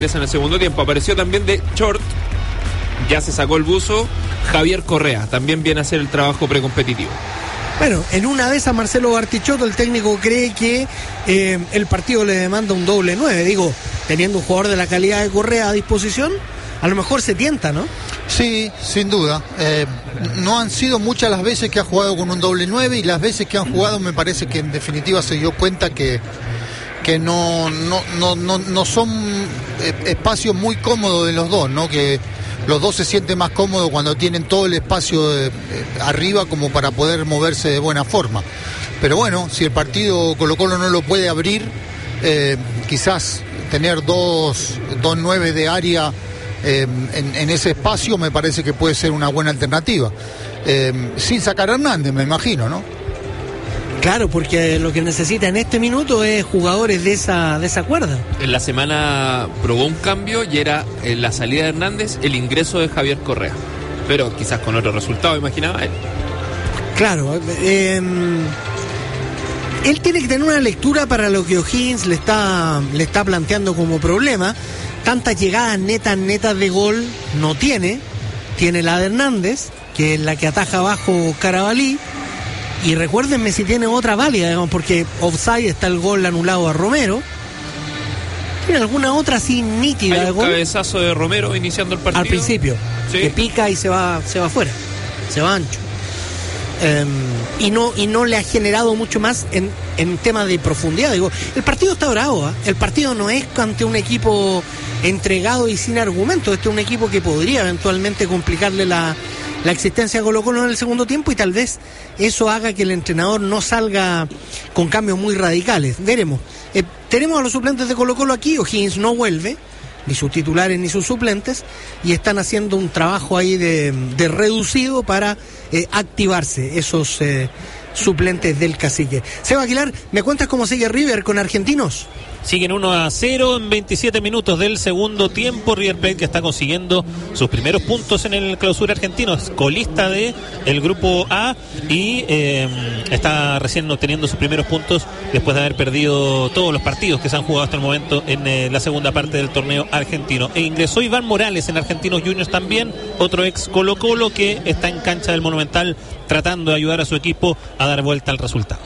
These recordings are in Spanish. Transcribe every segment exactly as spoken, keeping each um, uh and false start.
en el segundo tiempo. Apareció también de short, ya se sacó el buzo, Javier Correa, también viene a hacer el trabajo precompetitivo. Bueno, en una de esas Marcelo Bartichotto, el técnico, cree que eh, el partido le demanda un doble nueve. Digo, teniendo un jugador de la calidad de Correa a disposición, a lo mejor se tienta, ¿no? Sí, sin duda. Eh, no han sido muchas las veces que ha jugado con un doble nueve, y las veces que han jugado me parece que en definitiva se dio cuenta que que no no no no, no son eh, espacios muy cómodos de los dos, ¿no? Que los dos se sienten más cómodos cuando tienen todo el espacio de, eh, arriba como para poder moverse de buena forma. Pero bueno, si el partido Colo-Colo no lo puede abrir, eh, quizás tener dos, dos nueve de área eh, en, en ese espacio me parece que puede ser una buena alternativa. Eh, sin sacar a Hernández, me imagino, ¿no? Claro, porque lo que necesita en este minuto es jugadores de esa de esa cuerda. En la semana probó un cambio y era en la salida de Hernández, el ingreso de Javier Correa. Pero quizás con otro resultado, imaginaba él. Claro, eh, él tiene que tener una lectura para lo que O'Higgins le está, le está planteando como problema. Tantas llegadas netas, netas de gol no tiene. Tiene la de Hernández, que es la que ataja abajo Carabalí. Y recuérdenme si tiene otra válida, digamos, porque offside está el gol anulado a Romero. ¿Tiene alguna otra así nítida? Hay un de gol? Cabezazo de Romero iniciando el partido. Al principio, sí. Que pica y se va, se va afuera, se va ancho. Um, y no y no le ha generado mucho más en, en tema de profundidad. Digo, el partido está bravo, ¿eh? El partido no es ante un equipo entregado y sin argumentos. Este es un equipo que podría eventualmente complicarle la, la existencia a Colo-Colo en el segundo tiempo, y tal vez eso haga que el entrenador no salga con cambios muy radicales. Veremos. Eh, tenemos a los suplentes de Colo-Colo aquí. O'Higgins no vuelve, ni sus titulares ni sus suplentes, y están haciendo un trabajo ahí de, de reducido para eh, activarse esos eh, suplentes del cacique. Seba Aguilar, ¿me cuentas cómo sigue River con Argentinos? Siguen uno a cero en veintisiete minutos del segundo tiempo. River Plate, que está consiguiendo sus primeros puntos en el Clausura Argentino, es colista de el grupo A y eh, está recién obteniendo sus primeros puntos después de haber perdido todos los partidos que se han jugado hasta el momento en eh, la segunda parte del torneo argentino. E ingresó Iván Morales en Argentinos Juniors también, otro ex Colo-Colo que está en cancha del Monumental tratando de ayudar a su equipo a dar vuelta al resultado.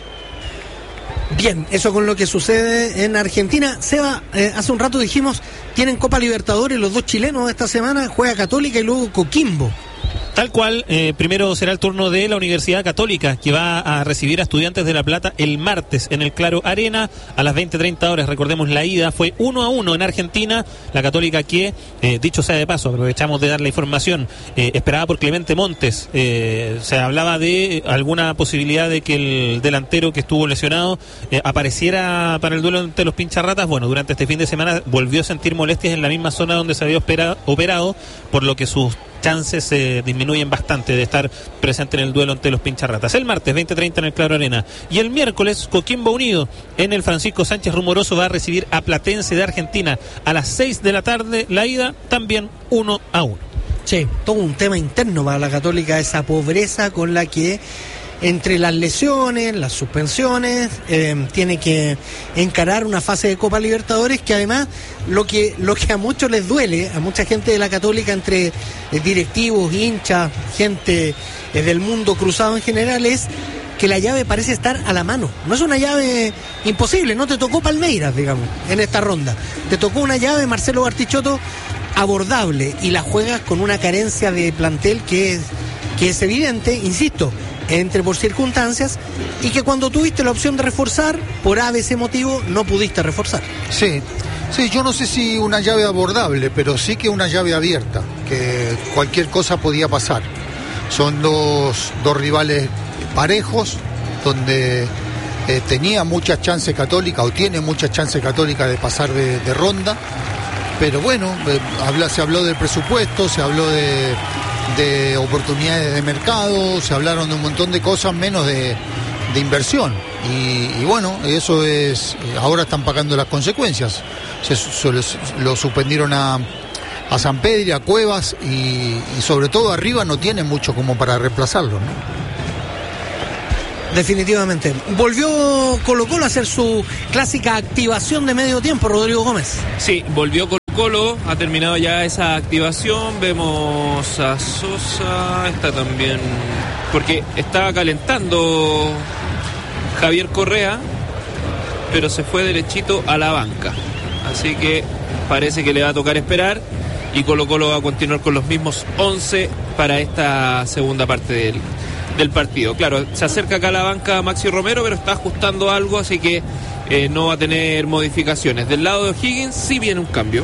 Bien, eso con lo que sucede en Argentina. Seba, eh, hace un rato dijimos, tienen Copa Libertadores los dos chilenos esta semana, juega Católica y luego Coquimbo. Tal cual, eh, primero será el turno de la Universidad Católica, que va a recibir a Estudiantes de La Plata el martes en el Claro Arena a las veinte treinta horas. Recordemos, la ida fue uno a uno en Argentina. La Católica que, eh, dicho sea de paso, aprovechamos de dar la información, eh, esperada por Clemente Montes. Eh, se hablaba de alguna posibilidad de que el delantero que estuvo lesionado eh, apareciera para el duelo ante los pincharratas. Bueno, durante este fin de semana volvió a sentir molestias en la misma zona donde se había opera, operado, por lo que sus chances se eh, disminuyen bastante de estar presente en el duelo ante los pincharratas. El martes veinte treinta en el Claro Arena, y el miércoles Coquimbo Unido en el Francisco Sánchez Rumoroso va a recibir a Platense de Argentina a las seis de la tarde. La ida también uno a uno. Sí, todo un tema interno para la Católica, esa pobreza con la que, entre las lesiones, las suspensiones, eh, tiene que encarar una fase de Copa Libertadores, que además lo que lo que a muchos les duele, a mucha gente de la Católica, entre eh, directivos, hinchas, gente eh, del mundo cruzado en general, es que la llave parece estar a la mano. No es una llave imposible, no te tocó Palmeiras, digamos, en esta ronda. Te tocó una llave, Marcelo Bartichotto, abordable, y la juegas con una carencia de plantel que es, que es evidente, insisto, entre por circunstancias, y que cuando tuviste la opción de reforzar, por A B C motivo, no pudiste reforzar. Sí, sí, yo no sé si una llave abordable, pero sí que una llave abierta, que cualquier cosa podía pasar. Son dos, dos rivales parejos, donde eh, tenía muchas chances Católica, o tiene muchas chances Católica de pasar de, de ronda, pero bueno, eh, habla, se habló del presupuesto, se habló de... de oportunidades de mercado, se hablaron de un montón de cosas menos de, de inversión, y, y bueno, eso es, ahora están pagando las consecuencias. Se, se, lo suspendieron a, a Sampedri, a Cuevas, y, y sobre todo arriba no tienen mucho como para reemplazarlo, ¿no? Definitivamente. Volvió Colo-Colo a hacer su clásica activación de medio tiempo, Rodrigo Gómez. Sí, volvió con Colo ha terminado ya esa activación. Vemos a Sosa, está también, porque estaba calentando Javier Correa, pero se fue derechito a la banca. Así que parece que le va a tocar esperar y Colo Colo va a continuar con los mismos once para esta segunda parte del, del partido. Claro, se acerca acá a la banca Maxi Romero, pero está ajustando algo, así que eh, no va a tener modificaciones. Del lado de O'Higgins sí viene un cambio.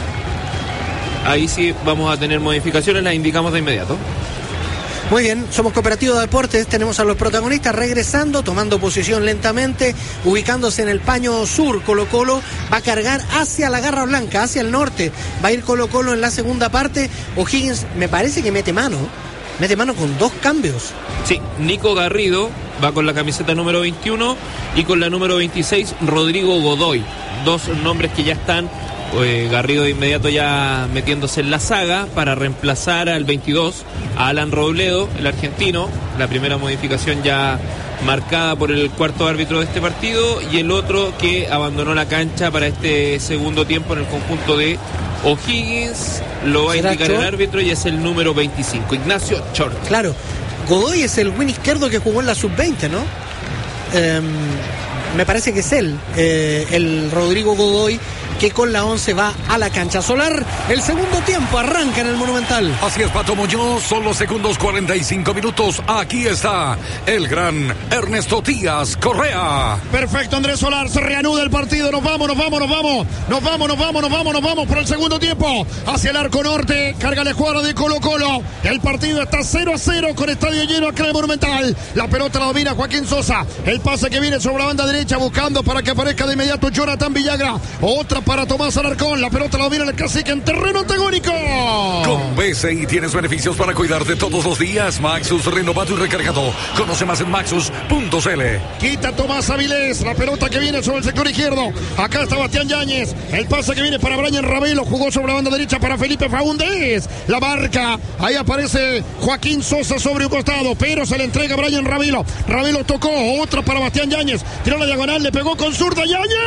Ahí sí vamos a tener modificaciones, las indicamos de inmediato. Muy bien, somos Cooperativa de Deportes, tenemos a los protagonistas regresando, tomando posición lentamente, ubicándose en el paño sur. Colo Colo va a cargar hacia la Garra Blanca, hacia el norte, va a ir Colo Colo en la segunda parte. O'Higgins me parece que mete mano, mete mano con dos cambios. Sí, Nico Garrido va con la camiseta número veintiuno y con la número veintiséis Rodrigo Godoy, dos nombres que ya están. Eh, Garrido de inmediato ya metiéndose en la saga para reemplazar al veintidós, a Alan Robledo, el argentino. La primera modificación ya marcada por el cuarto árbitro de este partido, y el otro que abandonó la cancha para este segundo tiempo en el conjunto de O'Higgins lo va a indicar el árbitro y es el número veinticinco, Ignacio Chort. Claro, Godoy es el win izquierdo que jugó en la sub veinte, ¿no? Eh, me parece que es él, eh, el Rodrigo Godoy, que con la once va a la cancha. Solar, el segundo tiempo arranca en el Monumental. Así es, Pato Muñoz, son los segundos cuarenta y cinco minutos. Aquí está el gran Ernesto Díaz Correa. Perfecto, Andrés Solar, se reanuda el partido. Nos vamos, nos vamos, nos vamos. Nos vamos, nos vamos, nos vamos, nos vamos por el segundo tiempo. Hacia el arco norte, carga la escuadra de Colo Colo. El partido está cero a cero con estadio lleno acá en el Monumental. La pelota la domina Joaquín Sosa. El pase que viene sobre la banda derecha buscando para que aparezca de inmediato Jonathan Villagra. Otra para Tomás Alarcón, la pelota la domina el cacique en terreno antagónico. Con B C I tienes beneficios para cuidarte todos los días. Maxus renovado y recargado. Conoce más en maxus punto c l. Quita Tomás Avilés, la pelota que viene sobre el sector izquierdo. Acá está Bastián Yáñez. El pase que viene para Brian Ravelo, jugó sobre la banda derecha para Felipe Faúndez. La marca, ahí aparece Joaquín Sosa sobre un costado, pero se le entrega a Brian Ravelo. Ravelo tocó, otra para Bastián Yáñez. Tiró la diagonal, le pegó con zurda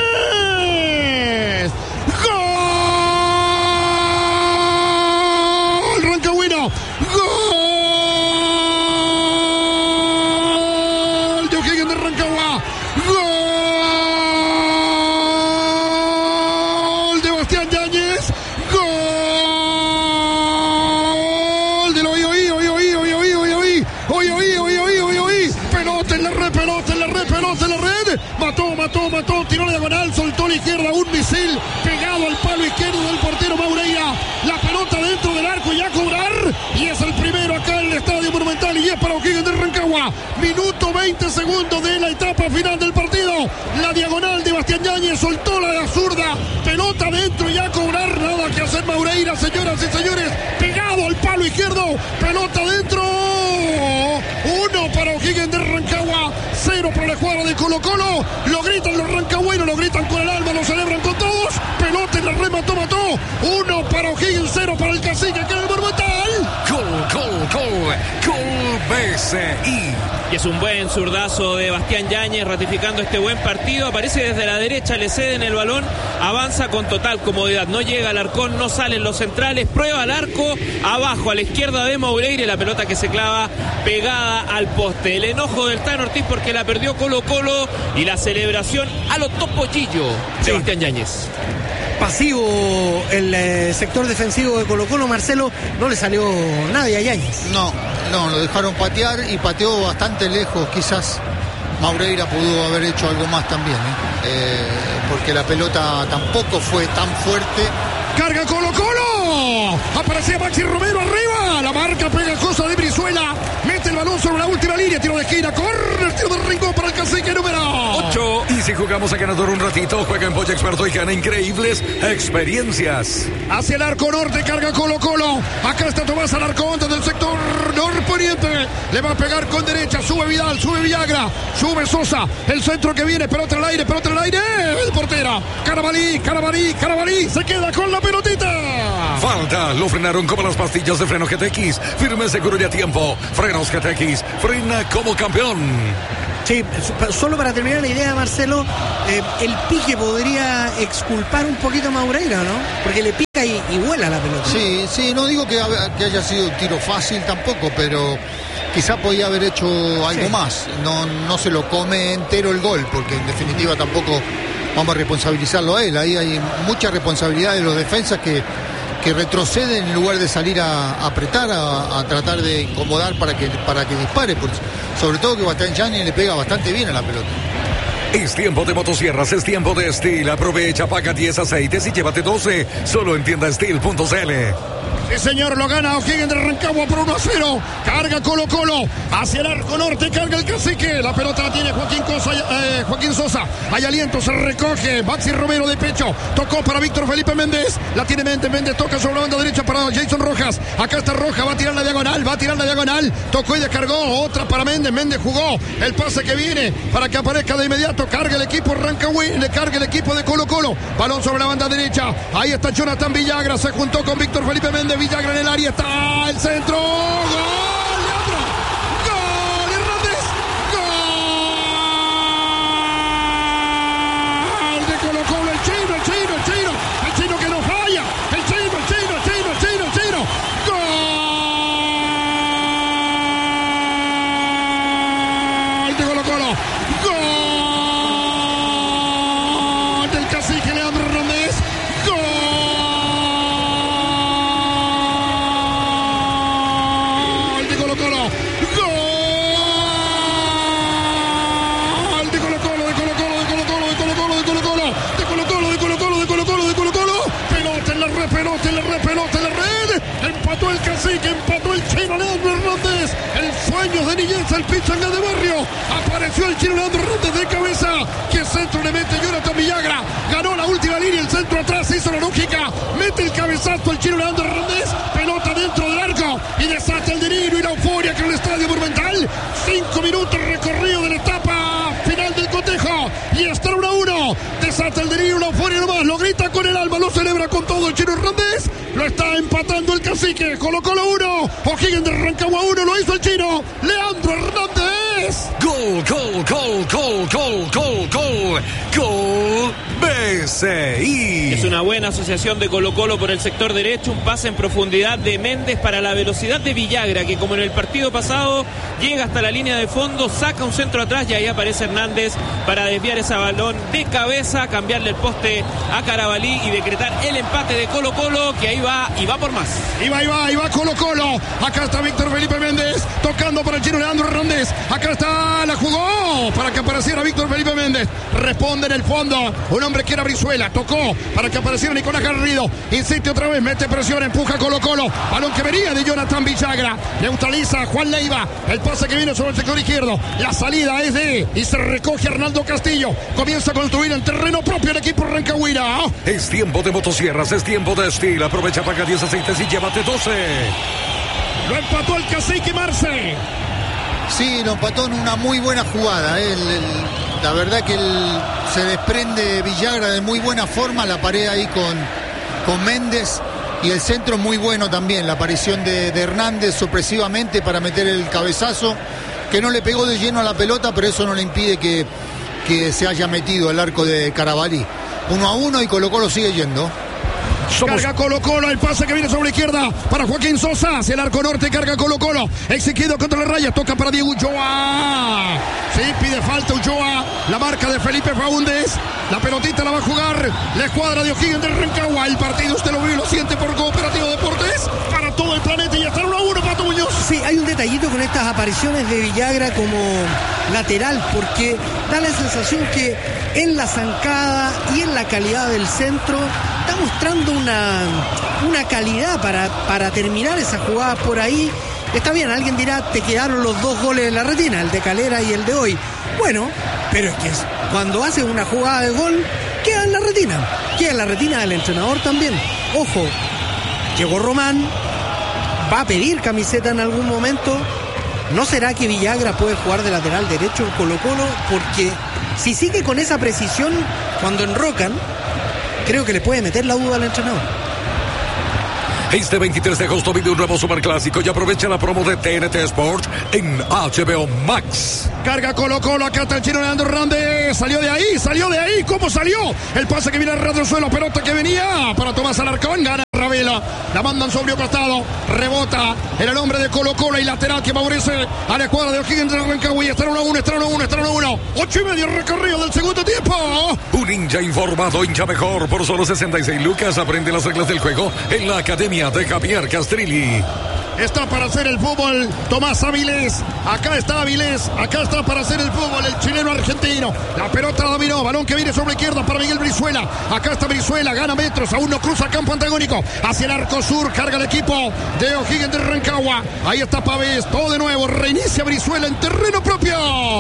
Yáñez. ¡Gol! Rancagüino. ¡Gol! De O'Higgins de Rancagua. ¡Gol! De Bastián Yáñez. ¡Gol! De lo oí, oí, oí, oí, oí, oí, oí, oí, oí, oí, oí, oí, oí, oí. Pelota en la red, pelota en la red, pelota en la red. Mató, mató, mató, tiró la diagonal, soltó a la izquierda un misil pegado al palo izquierdo del portero Maureira. La pelota dentro del arco y a cobrar. Y es el primero acá en el Estadio Monumental y es para O'Higgins de Rancagua. Minuto veinte segundos de la etapa final del partido. La diagonal de Bastián Yáñez soltó la de la zurda. Pelota dentro y a cobrar. Nada que hacer Maureira, señoras y señores. Pegado al palo izquierdo. Pelota dentro. Uno para O'Higgins de Rancagua. Cero para la escuadra de Colo Colo. Lo gritan los rancagüenos, lo gritan con el alma, lo celebran con todos. Pelota en la red, mató, mató. Uno para O'Higgins, cero para el cacique que en el Monumental. Gol, gol, gol, gol B C I. Y es un buen zurdazo de Bastián Yáñez ratificando este buen partido. Aparece desde la derecha, le ceden el balón, avanza con total comodidad. No llega al arcón, no salen los centrales, prueba al arco, abajo a la izquierda de Moureira y la pelota que se clava pegada al poste. El enojo del Tano Ortiz porque la perdió Colo Colo y la celebración a lo topollillo de Bastián Yáñez. Pasivo el eh, sector defensivo de Colo Colo. Marcelo, no le salió nadie a Yáñez. No, no, lo dejaron patear y pateó bastante lejos. Quizás Maureira pudo haber hecho algo más también, ¿eh? Eh, porque la pelota tampoco fue tan fuerte. Carga Colo Colo. Aparecía Maxi Romero arriba. La marca pegajosa de Brizuela. Mete el balón sobre la última línea. Tiro de esquina. Corre. Tiro de rincón para el cacique número ocho. Y si jugamos a ganador un ratito, juega en Polla Experto y gana increíbles experiencias. Hacia el arco norte. Carga Colo Colo. Acá está Tomás Alarcón desde el sector norponiente. Le va a pegar con derecha. Sube Vidal. Sube Villagra. Sube Sosa. El centro que viene. Pelota al aire. Pelota al aire. El portera. Carabalí. Carabalí. Carabalí. Se queda con la pelotita. Falta lo frenaron como las pastillas de freno G T X. Firme, seguro y a tiempo. Frenos G T X, frena como campeón. Sí, solo para terminar la idea, Marcelo, eh, el pique podría exculpar un poquito a Maureira, ¿no? Porque le pica y, y vuela la pelota. Sí, sí, no digo que, que haya sido un tiro fácil tampoco, pero quizá podía haber hecho algo sí. más. No, no se lo come entero el gol, porque en definitiva tampoco vamos a responsabilizarlo a él. Ahí hay mucha responsabilidad de los defensas que, que retroceden en lugar de salir a, a apretar, a, a tratar de incomodar para que, para que dispare. Porque, sobre todo que Bastianini le pega bastante bien a la pelota. Es tiempo de motosierras, es tiempo de Steel. Aprovecha, paga diez aceites y llévate doce. Solo en tienda steel punto c l. Sí, señor, lo gana O'Higgins de Rancagua por uno a cero. Carga Colo Colo hacia el arco norte, carga el cacique. La pelota la tiene Joaquín, Cosa, eh, Joaquín Sosa. Hay aliento, se recoge. Maxi Romero de pecho. Tocó para Víctor Felipe Méndez. La tiene Méndez, Méndez toca sobre la banda derecha para Jason Rojas. Acá está Rojas, va a tirar la diagonal, va a tirar la diagonal. Tocó y descargó. Otra para Méndez. Méndez jugó el pase que viene para que aparezca de inmediato. Carga el equipo Rancagüí, le carga el equipo de Colo Colo. Balón sobre la banda derecha. Ahí está Jonathan Villagra. Se juntó con Víctor Felipe Méndez. Villagra en el área, está el centro. ¡Gol! ¡Leandro! ¡Gol! ¡Hernández! ¡Gol! De Colo Colo, el chino, el chino, el chino. El chino que no falla. El chino, el chino, el chino, el chino, el chino. ¡Gol! De Colo Colo. ¡Gol! Del cacique Leandro Hernández. ¡Gol! Pelota en la red, pelota en la red. Empató el cacique, empató el chino Leandro Hernández. El sueño de niñez, el pichanga de barrio. Apareció el chino Leandro Hernández de cabeza. Que centro le mete Jonathan Villagra. Ganó la última línea, el centro atrás, hizo la lógica. Mete el cabezazo el chino Leandro Hernández. Pelota dentro del arco. Y desata el delirio y la euforia que en el Estadio Monumental. Cinco minutos recorrido de la etapa final del cotejo. Y está uno a uno. Desata el delirio, la euforia nomás. Lo grita con el alma, lo celebra con todo el chino Hernández. Lo está empatando el cacique. Colo Colo uno. O'Higgins de Rancagua uno. Lo hizo el chino Leandro Hernández. Gol, gol, gol, gol, gol, gol, gol. Gol B C I. Es una buena asociación de Colo Colo por el sector derecho. Un pase en profundidad de Méndez para la velocidad de Villagra, que como en el partido pasado llega hasta la línea de fondo, saca un centro atrás y ahí aparece Hernández para desviar ese balón de cabeza, cambiarle el poste a Carabalí y decretar el empate de Colo Colo, que ahí va y va por más. Y va, y va, y va Colo Colo. Acá está Víctor Felipe Méndez tocando para el chino Leandro Hernández. Acá está, la jugó para que apareciera Víctor Felipe Méndez. Responde en el fondo un hombre que era Brizuela. Tocó para que apareciera Nicolás Garrido. Insiste otra vez, mete presión, empuja Colo Colo. Balón que venía de Jonathan Villagra. Neutraliza a Juan Leiva. El pase que viene sobre el sector izquierdo. La salida es de y se recoge Arnaldo Castillo. Comienza a construir en terreno propio el equipo rancagüina. Es tiempo de motosierras, es tiempo de Steel. Aprovecha, paga diez aceites y llévate doce. Lo empató el cacique Marce. Sí, lo empató en una muy buena jugada. ¿eh? El, el, la verdad que el, se desprende Villagra de muy buena forma. La pared ahí con, con Méndez. Y el centro muy bueno también. La aparición de, de Hernández sorpresivamente para meter el cabezazo. Que no le pegó de lleno a la pelota, pero eso no le impide que, que se haya metido el arco de Carabalí. Uno a uno y Colo Colo sigue yendo. Somos... Carga Colo Colo, el pase que viene sobre la izquierda para Joaquín Sosa, hacia el arco norte, carga Colo Colo, exequido contra la raya, toca para Diego Ulloa. Sí, pide falta Ulloa, la marca de Felipe Faúndez, la pelotita la va a jugar la escuadra de O'Higgins del Rancagua. El partido usted lo vive y lo siente por Cooperativo Deportes, para todo el planeta, y ya está uno a uno, Pato Muñoz. Sí, hay un detallito con estas apariciones de Villagra como lateral, porque da la sensación que en la zancada y en la calidad del centro está mostrando una, una calidad para, para terminar esa jugada por ahí. Está bien, alguien dirá, te quedaron los dos goles en la retina, el de Calera y el de hoy. Bueno, pero es que cuando haces una jugada de gol, queda en la retina. Queda en la retina del entrenador también. Ojo, llegó Román, va a pedir camiseta en algún momento. ¿No será que Villagra puede jugar de lateral derecho en Colo Colo? Porque si sigue con esa precisión cuando enrocan, creo que le puede meter la duda al entrenador. Este veintitrés de agosto vive un nuevo superclásico y aprovecha la promo de T N T Sport en H B O Max. Carga Colo Colo, acá está el chino Leandro Hernández, salió de ahí, salió de ahí, ¿cómo salió? El pase que viene al ras del suelo, pelota que venía para Tomás Alarcón, gana Ravelo, la mandan sobre el costado, rebota, era el hombre de Colo Colo y lateral que favorece a la escuadra de O'Higgins de Rancagua y está uno a uno, está uno a uno, está uno a uno, ocho y medio recorrido del segundo tiempo. Un hincha informado, hincha mejor, por solo sesenta y seis lucas, aprende las reglas del juego en la academia de Javier Castrilli. Está para hacer el fútbol Tomás Avilés. Acá está Avilés. Acá está para hacer el fútbol el chileno argentino. La pelota dominó. Balón que viene sobre la izquierda para Miguel Brizuela. Acá está Brizuela. Gana metros. Aún no cruza campo antagónico. Hacia el arco sur. Carga el equipo de O'Higgins de Rancagua. Ahí está Pavés. Todo de nuevo. Reinicia Brizuela en terreno propio.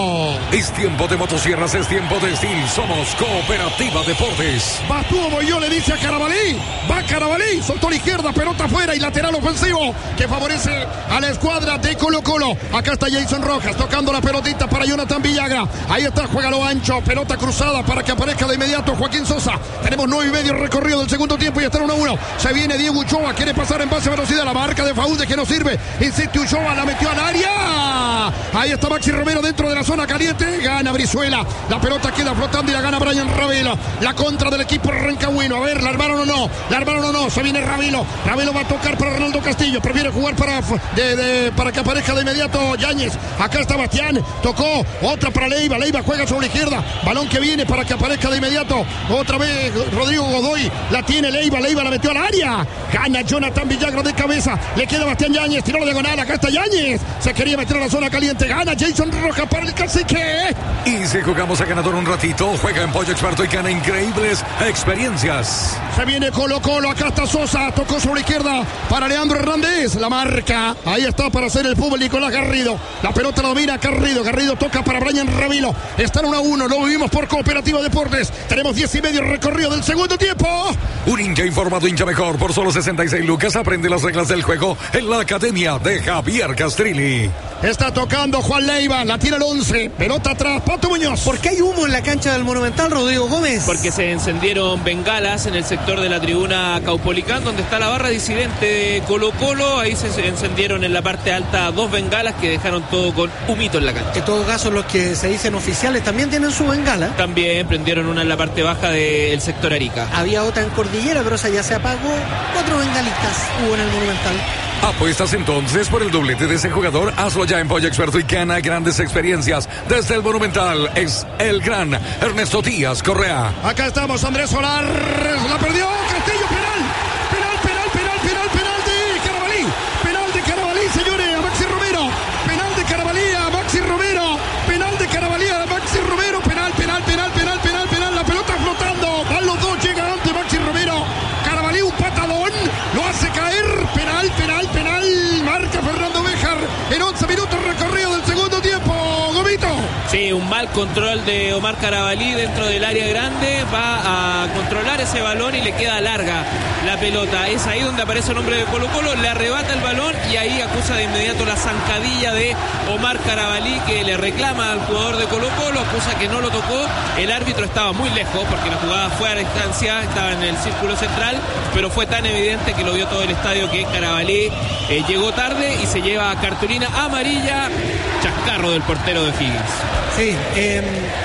Es tiempo de motosierras. Es tiempo de Steel. Somos Cooperativa Deportes. Bastúo Boyó le dice a Carabalí. Va Carabalí. Soltó la izquierda. Pelota afuera y lateral ofensivo que favorece a la escuadra de Colo Colo. Acá está Jason Rojas tocando la pelotita para Jonathan Villagra. Ahí está, juega lo ancho, pelota cruzada para que aparezca de inmediato Joaquín Sosa. Tenemos nueve y medio recorrido del segundo tiempo y está uno a uno. Se viene Diego Uchoa, quiere pasar en base a velocidad. La marca de Faúndez que no sirve. Insiste Uchoa, la metió al área. Ahí está Maxi Romero dentro de la zona caliente. Gana Brizuela. La pelota queda flotando y la gana Brian Ravelo. La contra del equipo rancagüino. A ver, la armaron o no. La armaron o no. Se viene Ravelo. Ravelo va a tocar para Ronaldo Castillo. Prefiere jugar para, de, de, para que aparezca de inmediato Yáñez. Acá está Bastián, tocó, otra para Leiva, Leiva juega sobre la izquierda, balón que viene para que aparezca de inmediato, otra vez Rodrigo Godoy, la tiene Leiva, Leiva la metió al área, gana Jonathan Villagra de cabeza, le queda Bastián Yáñez, tiró la diagonal, acá está Yáñez, se quería meter a la zona caliente, gana Jason Rojas para el cacique. Y si jugamos a ganador un ratito, juega en Pollo Experto y gana increíbles experiencias. Se viene Colo Colo, acá está Sosa, tocó sobre la izquierda para Leandro Hernández, la marca, ahí está para hacer el fútbol Nicolás Garrido, la pelota la domina Garrido, Garrido toca para Brian Ravelo, están uno a uno, lo vivimos por Cooperativa Deportes, tenemos diez y medio recorrido del segundo tiempo. Un hincha informado, hincha mejor, por solo sesenta y seis lucas, aprende las reglas del juego en la academia de Javier Castrilli. Está tocando Juan Leiva, la tira el once, pelota atrás, Pato Muñoz. ¿Por qué hay humo en la cancha del Monumental, Rodrigo Gómez? Porque se encendieron bengalas en el sector de la tribuna Caupolicán, donde está la barra disidente de Colo Colo. Ahí se encendieron en la parte alta dos bengalas que dejaron todo con humito en la cancha. En todo caso, los que se dicen oficiales también tienen su bengala. También prendieron una en la parte baja del sector Arica. Había otra en Cordillera, pero esa ya se apagó. Cuatro bengalitas hubo en el Monumental. Apuestas entonces por el doblete de ese jugador. Hazlo ya en Pollo Experto y gana grandes experiencias. Desde el Monumental es el gran Ernesto Díaz Correa. Acá estamos, Andrés Solar. La perdió Castillo, penal. Penal, penal, penal, penal, penal de Carabalí. Penal de Carabalí, señores, a Maxi Romero. Penal de Carabalí a Maxi Romero. Penal de Carabalí a Maxi Romero. Penal, penal, penal, penal, penal, penal. La pelota flotando. Van los dos, llega antes Maxi Romero. Carabalí, un patadón. Lo hace caer. Penal, penal, penal. Marca Fernando Béjar en once minutos recorrido del segundo tiempo. Gomito. Sí, un mal control de Omar Carabalí dentro del área grande. Va a controlar ese balón y le queda larga la pelota. Es ahí donde aparece el hombre de Colo Colo. Le arrebata el balón y ahí acusa de inmediato la zancadilla de Omar Carabalí, que le reclama al jugador de Colo Colo. Acusa que no lo tocó. El árbitro estaba muy lejos porque la jugada fue a la distancia. Estaba en el círculo central. Pero fue tan evidente que lo vio todo el estadio que Carabalí eh, llegó tarde y se lleva cartulina amarilla. Chascarro del portero de Higgins. Sí, eh,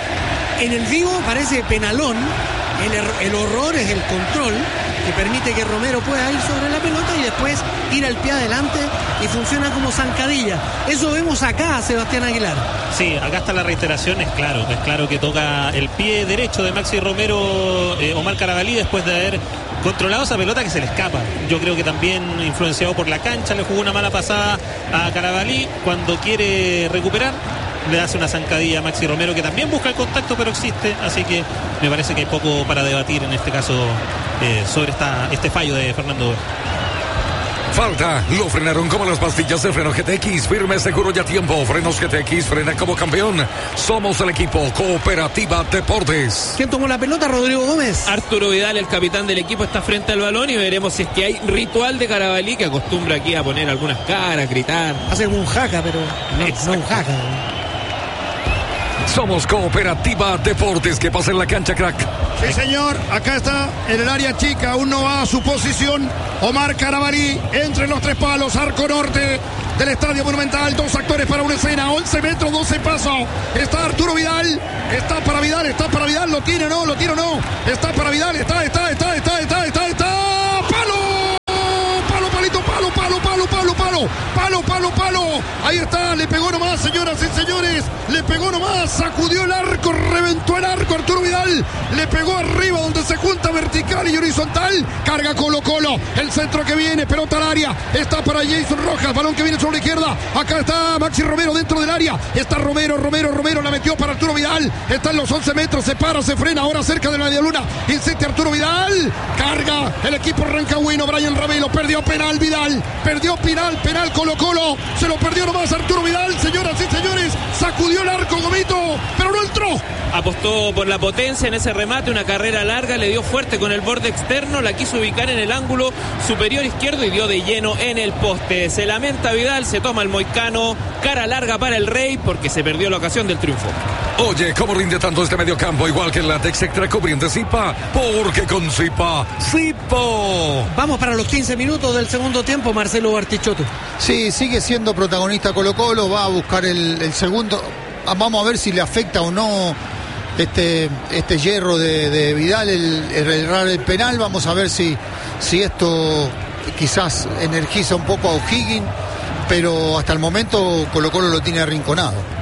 en el vivo parece penalón. El, er- el horror es el control que permite que Romero pueda ir sobre la pelota y después tira el pie adelante y funciona como zancadilla. Eso vemos acá a Sebastián Aguilar. Sí, acá está la reiteración, es claro, es claro que toca el pie derecho de Maxi Romero, eh, Omar Carabalí, después de haber controlado esa pelota que se le escapa. Yo creo que también influenciado por la cancha, le jugó una mala pasada a Carabalí. Cuando quiere recuperar, le hace una zancadilla a Maxi Romero, que también busca el contacto, pero existe. Así que me parece que hay poco para debatir en este caso eh, sobre esta, este fallo de Fernando. Falta, lo frenaron como las pastillas de freno G T X, firme, seguro y a tiempo. Frenos G T X, frena como campeón. Somos el equipo Cooperativa Deportes. ¿Quién tomó la pelota? Rodrigo Gómez. Arturo Vidal, el capitán del equipo, está frente al balón y veremos si es que hay ritual de Carabalí, que acostumbra aquí a poner algunas caras, gritar. Hace un jaca, pero no, no un jaca. Somos Cooperativa Deportes. Que pasa en la cancha, crack. Sí, señor. Acá está en el área chica. Aún no va a su posición. Omar Carabalí entre los tres palos. Arco norte del Estadio Monumental. Dos actores para una escena. once metros, doce pasos. Está Arturo Vidal. Está para Vidal. Está para Vidal. Lo tiene o no. Lo tiene o no. Está para Vidal. Está, está, está, está, está, está, está. ¡Palo! Palo, palito, palo, palo, palo, palo, palo. Palo, palo, palo. Ahí está. Le pegó nomás, señoras y señores. Le pegó nomás. Sacudió el arco. Reventó el arco. Arturo Vidal. Le pegó arriba donde se junta vertical y horizontal. Carga Colo Colo. El centro que viene. Pelota al área. Está para Jason Rojas. Balón que viene sobre la izquierda. Acá está Maxi Romero dentro del área. Está Romero, Romero, Romero. La metió para Arturo Vidal. Está en los once metros. Se para, se frena. Ahora cerca de la media luna. Insiste Arturo Vidal. Carga el equipo rancagüino. Brian Ravelo. Perdió penal Vidal. Perdió penal. Penal Colo Colo. Se lo perdió nomás Arturo Vidal. Señoras y señores. Sacudió el arco Gomito. Pero no entró. Apostó por la potencia en ese remate, una carrera larga, le dio fuerte con el borde externo, la quiso ubicar en el ángulo superior izquierdo y dio de lleno en el poste. Se lamenta Vidal, se toma el moicano, cara larga para el Rey porque se perdió la ocasión del triunfo. Oye, ¿cómo rinde tanto este mediocampo? Igual que el látex extra cubriente Zipa, porque con Zipa, Zipo. Vamos para los quince minutos del segundo tiempo, Marcelo Bartichotto. Sí, sigue siendo protagonista Colo Colo, va a buscar el, el segundo. Vamos a ver si le afecta o no este, este hierro de, de Vidal, el, el errar el penal. Vamos a ver si, si esto quizás energiza un poco a O'Higgins, pero hasta el momento Colo Colo lo tiene arrinconado.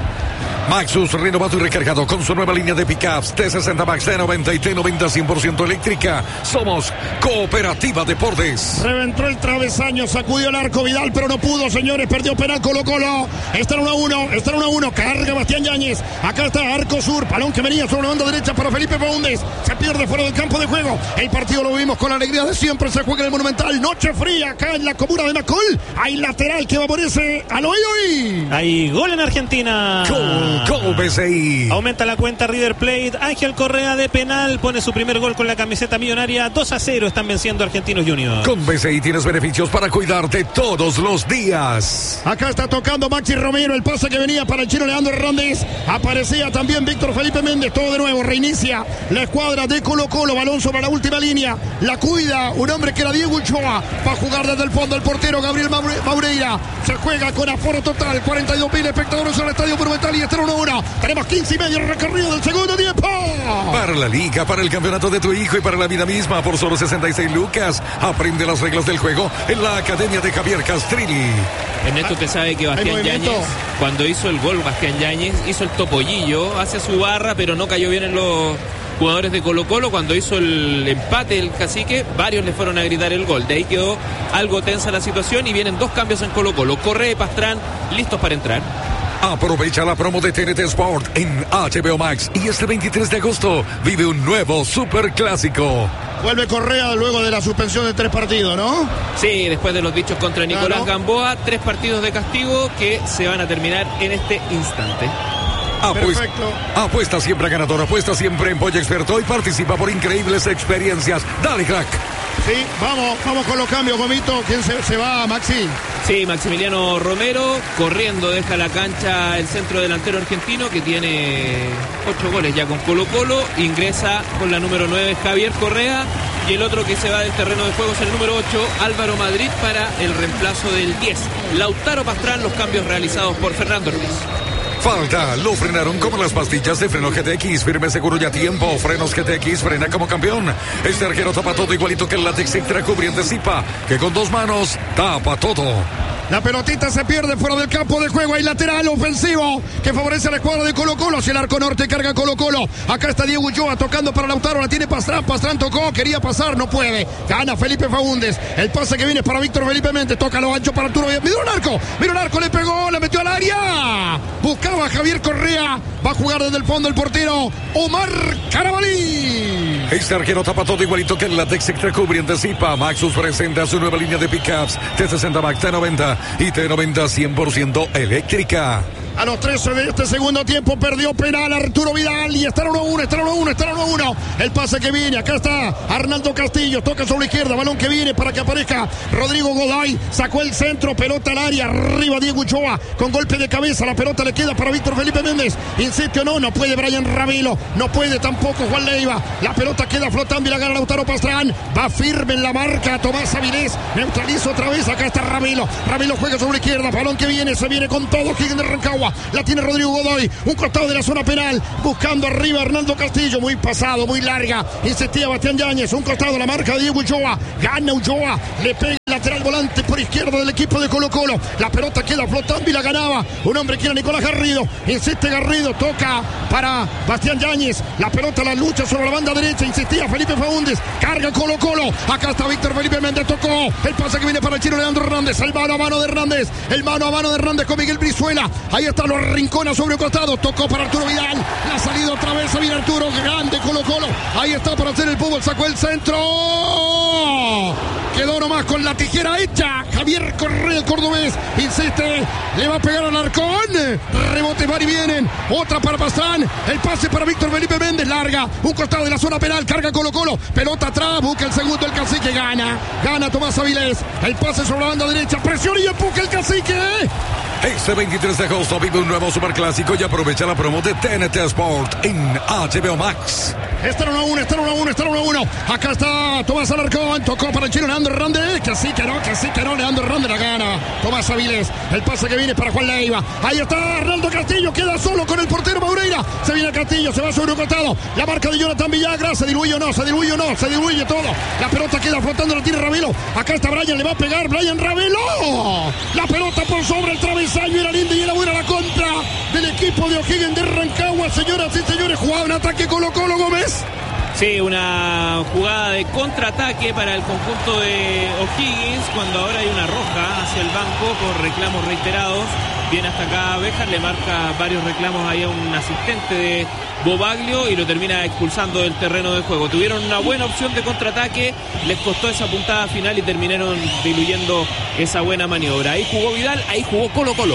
Maxus renovado y recargado con su nueva línea de pickups T sesenta Max, T noventa y T noventa cien por ciento eléctrica. Somos Cooperativa Deportes. Reventó el travesaño, sacudió el arco Vidal, pero no pudo, señores. Perdió penal Colo Colo. Está en uno a uno, está en uno a uno. Carga Bastián Yáñez. Acá está Arco Sur. Balón que venía sobre la banda derecha para Felipe Faúndez. Se pierde fuera del campo de juego. El partido lo vimos con la alegría de siempre. Se juega en el Monumental. Noche fría acá en la comuna de Macul. Hay lateral que va por ese al hoy. Hay gol en Argentina. Gol. Gol B C I. Aumenta la cuenta River Plate. Ángel Correa de penal pone su primer gol con la camiseta millonaria. dos a cero están venciendo Argentinos Juniors. Con B C I tienes beneficios para cuidarte todos los días. Acá está tocando Maxi Romero. El pase que venía para el chino Leandro Hernández. Aparecía también Víctor Felipe Méndez. Todo de nuevo. Reinicia la escuadra de Colo Colo. Balón sobre la última línea. La cuida un hombre que era Diego Ulloa. Va a jugar desde el fondo el portero Gabriel Maureira. Se juega con aforo total. cuarenta y dos mil espectadores en el Estadio Monumental y está en uno a uno. Tenemos quince y medio recorrido del segundo tiempo. Para la liga, para el campeonato de tu hijo y para la vida misma por solo sesenta y seis lucas. Aprende las reglas del juego en la Academia de Javier Castrilli. Ernesto, usted sabe que Bastián Yáñez, cuando hizo el gol, Bastián Yáñez hizo el topollillo hacia su barra, pero no cayó bien en los jugadores de Colo Colo. Cuando hizo el empate el Cacique, varios le fueron a gritar el gol. De ahí quedó algo tensa la situación y vienen dos cambios en Colo Colo. Correa y Pastrán listos para entrar. Aprovecha la promo de T N T Sport en H B O Max y este veintitrés de agosto vive un nuevo superclásico. Vuelve Correa luego de la suspensión de tres partidos, ¿no? Sí, después de los dichos contra Nicolás claro. Gamboa, tres partidos de castigo que se van a terminar en este instante. Apuesta, apuesta siempre a ganador, apuesta siempre en Pollo Experto y participa por increíbles experiencias. Dale, crack. Sí, vamos, vamos con los cambios, Gomito. ¿Quién se, se va, Maxi? Sí, Maximiliano Romero, corriendo, deja la cancha el centro delantero argentino que tiene ocho goles ya con Colo Colo. Ingresa con la número nueve Javier Correa y el otro que se va del terreno de juego es el número ocho, Álvaro Madrid, para el reemplazo del diez. Lautaro Pastrán, los cambios realizados por Fernando Ortiz. Falta, lo frenaron como las pastillas de freno G T X, firme, seguro y a tiempo. Frenos G T X, frena como campeón. Este arquero tapa todo igualito que el látex extra cubriente Zipa, que con dos manos tapa todo. La pelotita se pierde fuera del campo de juego. Hay lateral ofensivo que favorece a la escuadra de Colo Colo. Hacia el arco norte carga Colo Colo. Acá está Diego Ulloa tocando para Lautaro. La tiene Pastrán. Pastrán tocó. Quería pasar. No puede. Gana Felipe Faúndez. El pase que viene es para Víctor Felipe Méndez. Toca lo ancho para Arturo. Mira un arco. Mira un arco. Le pegó. Le metió al área. Buscaba a Javier Correa. Va a jugar desde el fondo el portero Omar Carabalí. Este arquero tapa todo igualito que el látex extra cubriente Zipa. Maxus presenta su nueva línea de pickups T sesenta Max, T noventa y T noventa cien por ciento eléctrica. A los trece de este segundo tiempo perdió penal Arturo Vidal y está uno a uno, está uno a uno, está uno a uno. El pase que viene, acá está Arnaldo Castillo, toca sobre la izquierda, balón que viene para que aparezca Rodrigo Godoy, sacó el centro, pelota al área, arriba Diego Ochoa, con golpe de cabeza, la pelota le queda para Víctor Felipe Méndez, insiste o no, no puede Brian Ravelo, no puede tampoco Juan Leiva, la pelota queda flotando y la gana Lautaro Pastrán, va firme en la marca Tomás Avilés, neutraliza otra vez, acá está Ravelo, Ravelo juega sobre la izquierda, balón que viene, se viene con todo, Higgins de Rancagua, la tiene Rodrigo Godoy, un costado de la zona penal, buscando arriba Arnaldo Castillo, muy pasado, muy larga, insistía Bastián Yáñez, un costado de la marca de Diego Ulloa, gana Ulloa, le pega el lateral volante por izquierda del equipo de Colo Colo, la pelota queda flotando y la ganaba un hombre que era Nicolás Garrido, insiste Garrido, toca para Bastián Yáñez, la pelota la lucha sobre la banda derecha, insistía Felipe Faúndez, carga Colo Colo, acá está Víctor Felipe Méndez, tocó, el pase que viene para el chino Leandro Hernández, el mano a mano de Hernández, el mano a mano de Hernández con Miguel Brizuela, ahí está, lo rincona sobre el costado, tocó para Arturo Vidal, la ha salido otra vez, a bien Arturo, grande Colo Colo, ahí está para hacer el fútbol, sacó el centro, quedó nomás con la tijera hecha, Javier Correa el cordobés, insiste, le va a pegar al Arcón, rebote van y vienen, otra para Pastrán, el pase para Víctor Felipe Méndez, larga, un costado de la zona penal, carga Colo Colo, pelota atrás, busca el segundo, el cacique gana, gana Tomás Avilés, el pase sobre la banda derecha, presión y empuja el cacique. Este veintitrés de agosto vive un nuevo superclásico y aprovecha la promo de T N T Sport en H B O Max. Está uno a uno, está uno a uno, está uno a uno. Acá está Tomás Alarcón, tocó para el chino Leandro Hernández, que sí que no, que sí que no, Leandro Hernández la gana. Tomás Avilés, el pase que viene para Juan Leiva. Ahí está Arnaldo Castillo, queda solo con el portero Maureira. Se viene Castillo, se va sobre un costado. La marca de Jonathan Villagra, se diluye o no, se diluye o no, se diluye todo. La pelota queda flotando, la tiene Ravelo. Acá está Brian, le va a pegar Brian Ravelo. La pelota por sobre el travesaño, era linda y era buena la contra del equipo de O'Higgins de Rancagua. Señoras y señores, jugaba un ataque Colo Colo, Gómez. Sí, una jugada de contraataque para el conjunto de O'Higgins cuando ahora hay una roja hacia el banco por reclamos reiterados. Viene hasta acá Béjar, le marca varios reclamos ahí a un asistente de Bobaglio y lo termina expulsando del terreno de juego. Tuvieron una buena opción de contraataque, les costó esa puntada final y terminaron diluyendo esa buena maniobra. Ahí jugó Vidal, ahí jugó Colo Colo.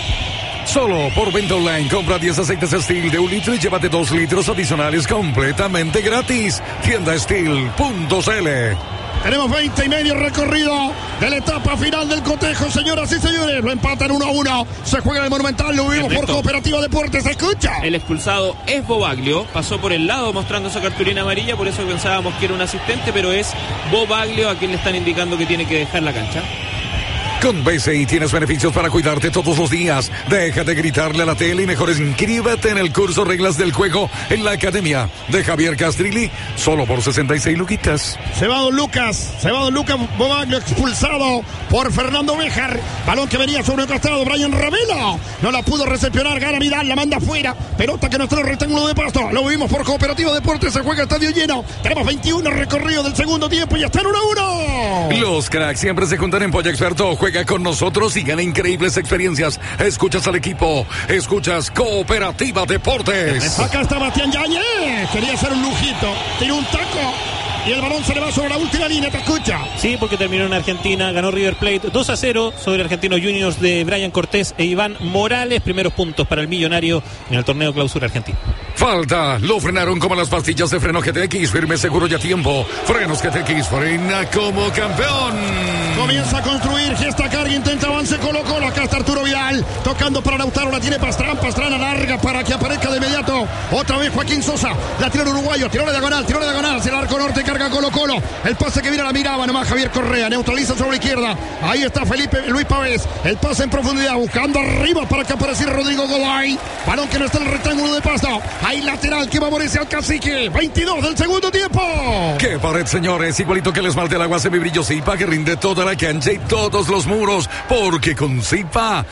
Solo por Venta Online, compra diez aceites Steel de un litro y llévate dos litros adicionales completamente gratis. Tienda Steel punto c l. Tenemos veinte y medio recorrido de la etapa final del cotejo, señoras y señores. Lo empatan uno a uno. Se juega en el Monumental, lo vimos por Cooperativa Deportes. ¿Se escucha? El expulsado es Bobaglio. Pasó por el lado mostrando esa cartulina amarilla, por eso pensábamos que era un asistente, pero es Bobaglio a quien le están indicando que tiene que dejar la cancha. Con B C I tienes beneficios para cuidarte todos los días. Deja de gritarle a la tele y mejor inscríbete en el curso Reglas del Juego en la Academia de Javier Castrilli, solo por sesenta y seis luquitas. Se va Don Lucas, se va Don Lucas Bobaglio, expulsado por Fernando Béjar. Balón que venía sobre el costado, Brian Ravelo. No la pudo recepcionar, gana Vidal, la manda afuera. Pelota que no está en el rectángulo de pasto. Lo vimos por Cooperativa Deportes, se juega estadio lleno. Tenemos veintiuno recorridos del segundo tiempo y están uno a uno. Los cracks siempre se juntan en Polla Experto. Juega con nosotros y gana increíbles experiencias. Escuchas al equipo, escuchas Cooperativa Deportes. Acá está Bastián Yáñez, quería hacer un lujito, tiró un taco y el balón se le va sobre la última línea. Te escucha. Sí, porque terminó en Argentina, ganó River Plate dos a cero sobre Argentinos Juniors de Brian Cortés e Iván Morales. Primeros puntos para el millonario en el torneo Clausura Argentina. Falta, lo frenaron como las pastillas de freno G T X, firme, seguro y a tiempo. Frenos G T X, frena como campeón. Comienza a construir, gesta carga, intenta avance Colo Colo. Acá está Arturo Vidal, tocando para Lautaro, la tiene Pastrán, Pastrán larga para que aparezca de inmediato. Otra vez Joaquín Sosa, la tiró el uruguayo, tiró la diagonal, tiró la diagonal, hacia el arco norte, carga Colo Colo. El pase que viene a la miraba nomás Javier Correa, neutraliza sobre la izquierda. Ahí está Felipe Luis Pavés, el pase en profundidad, buscando arriba para que apareciera Rodrigo Godoy. Balón que no está en el rectángulo de pasto. Ahí lateral que favorece al cacique. veintidós del segundo tiempo. ¡Qué pared, señores! Igualito que el esmalte del agua semibrillo Zipa, que rinde toda la cancha y todos los muros. Porque con Zipa,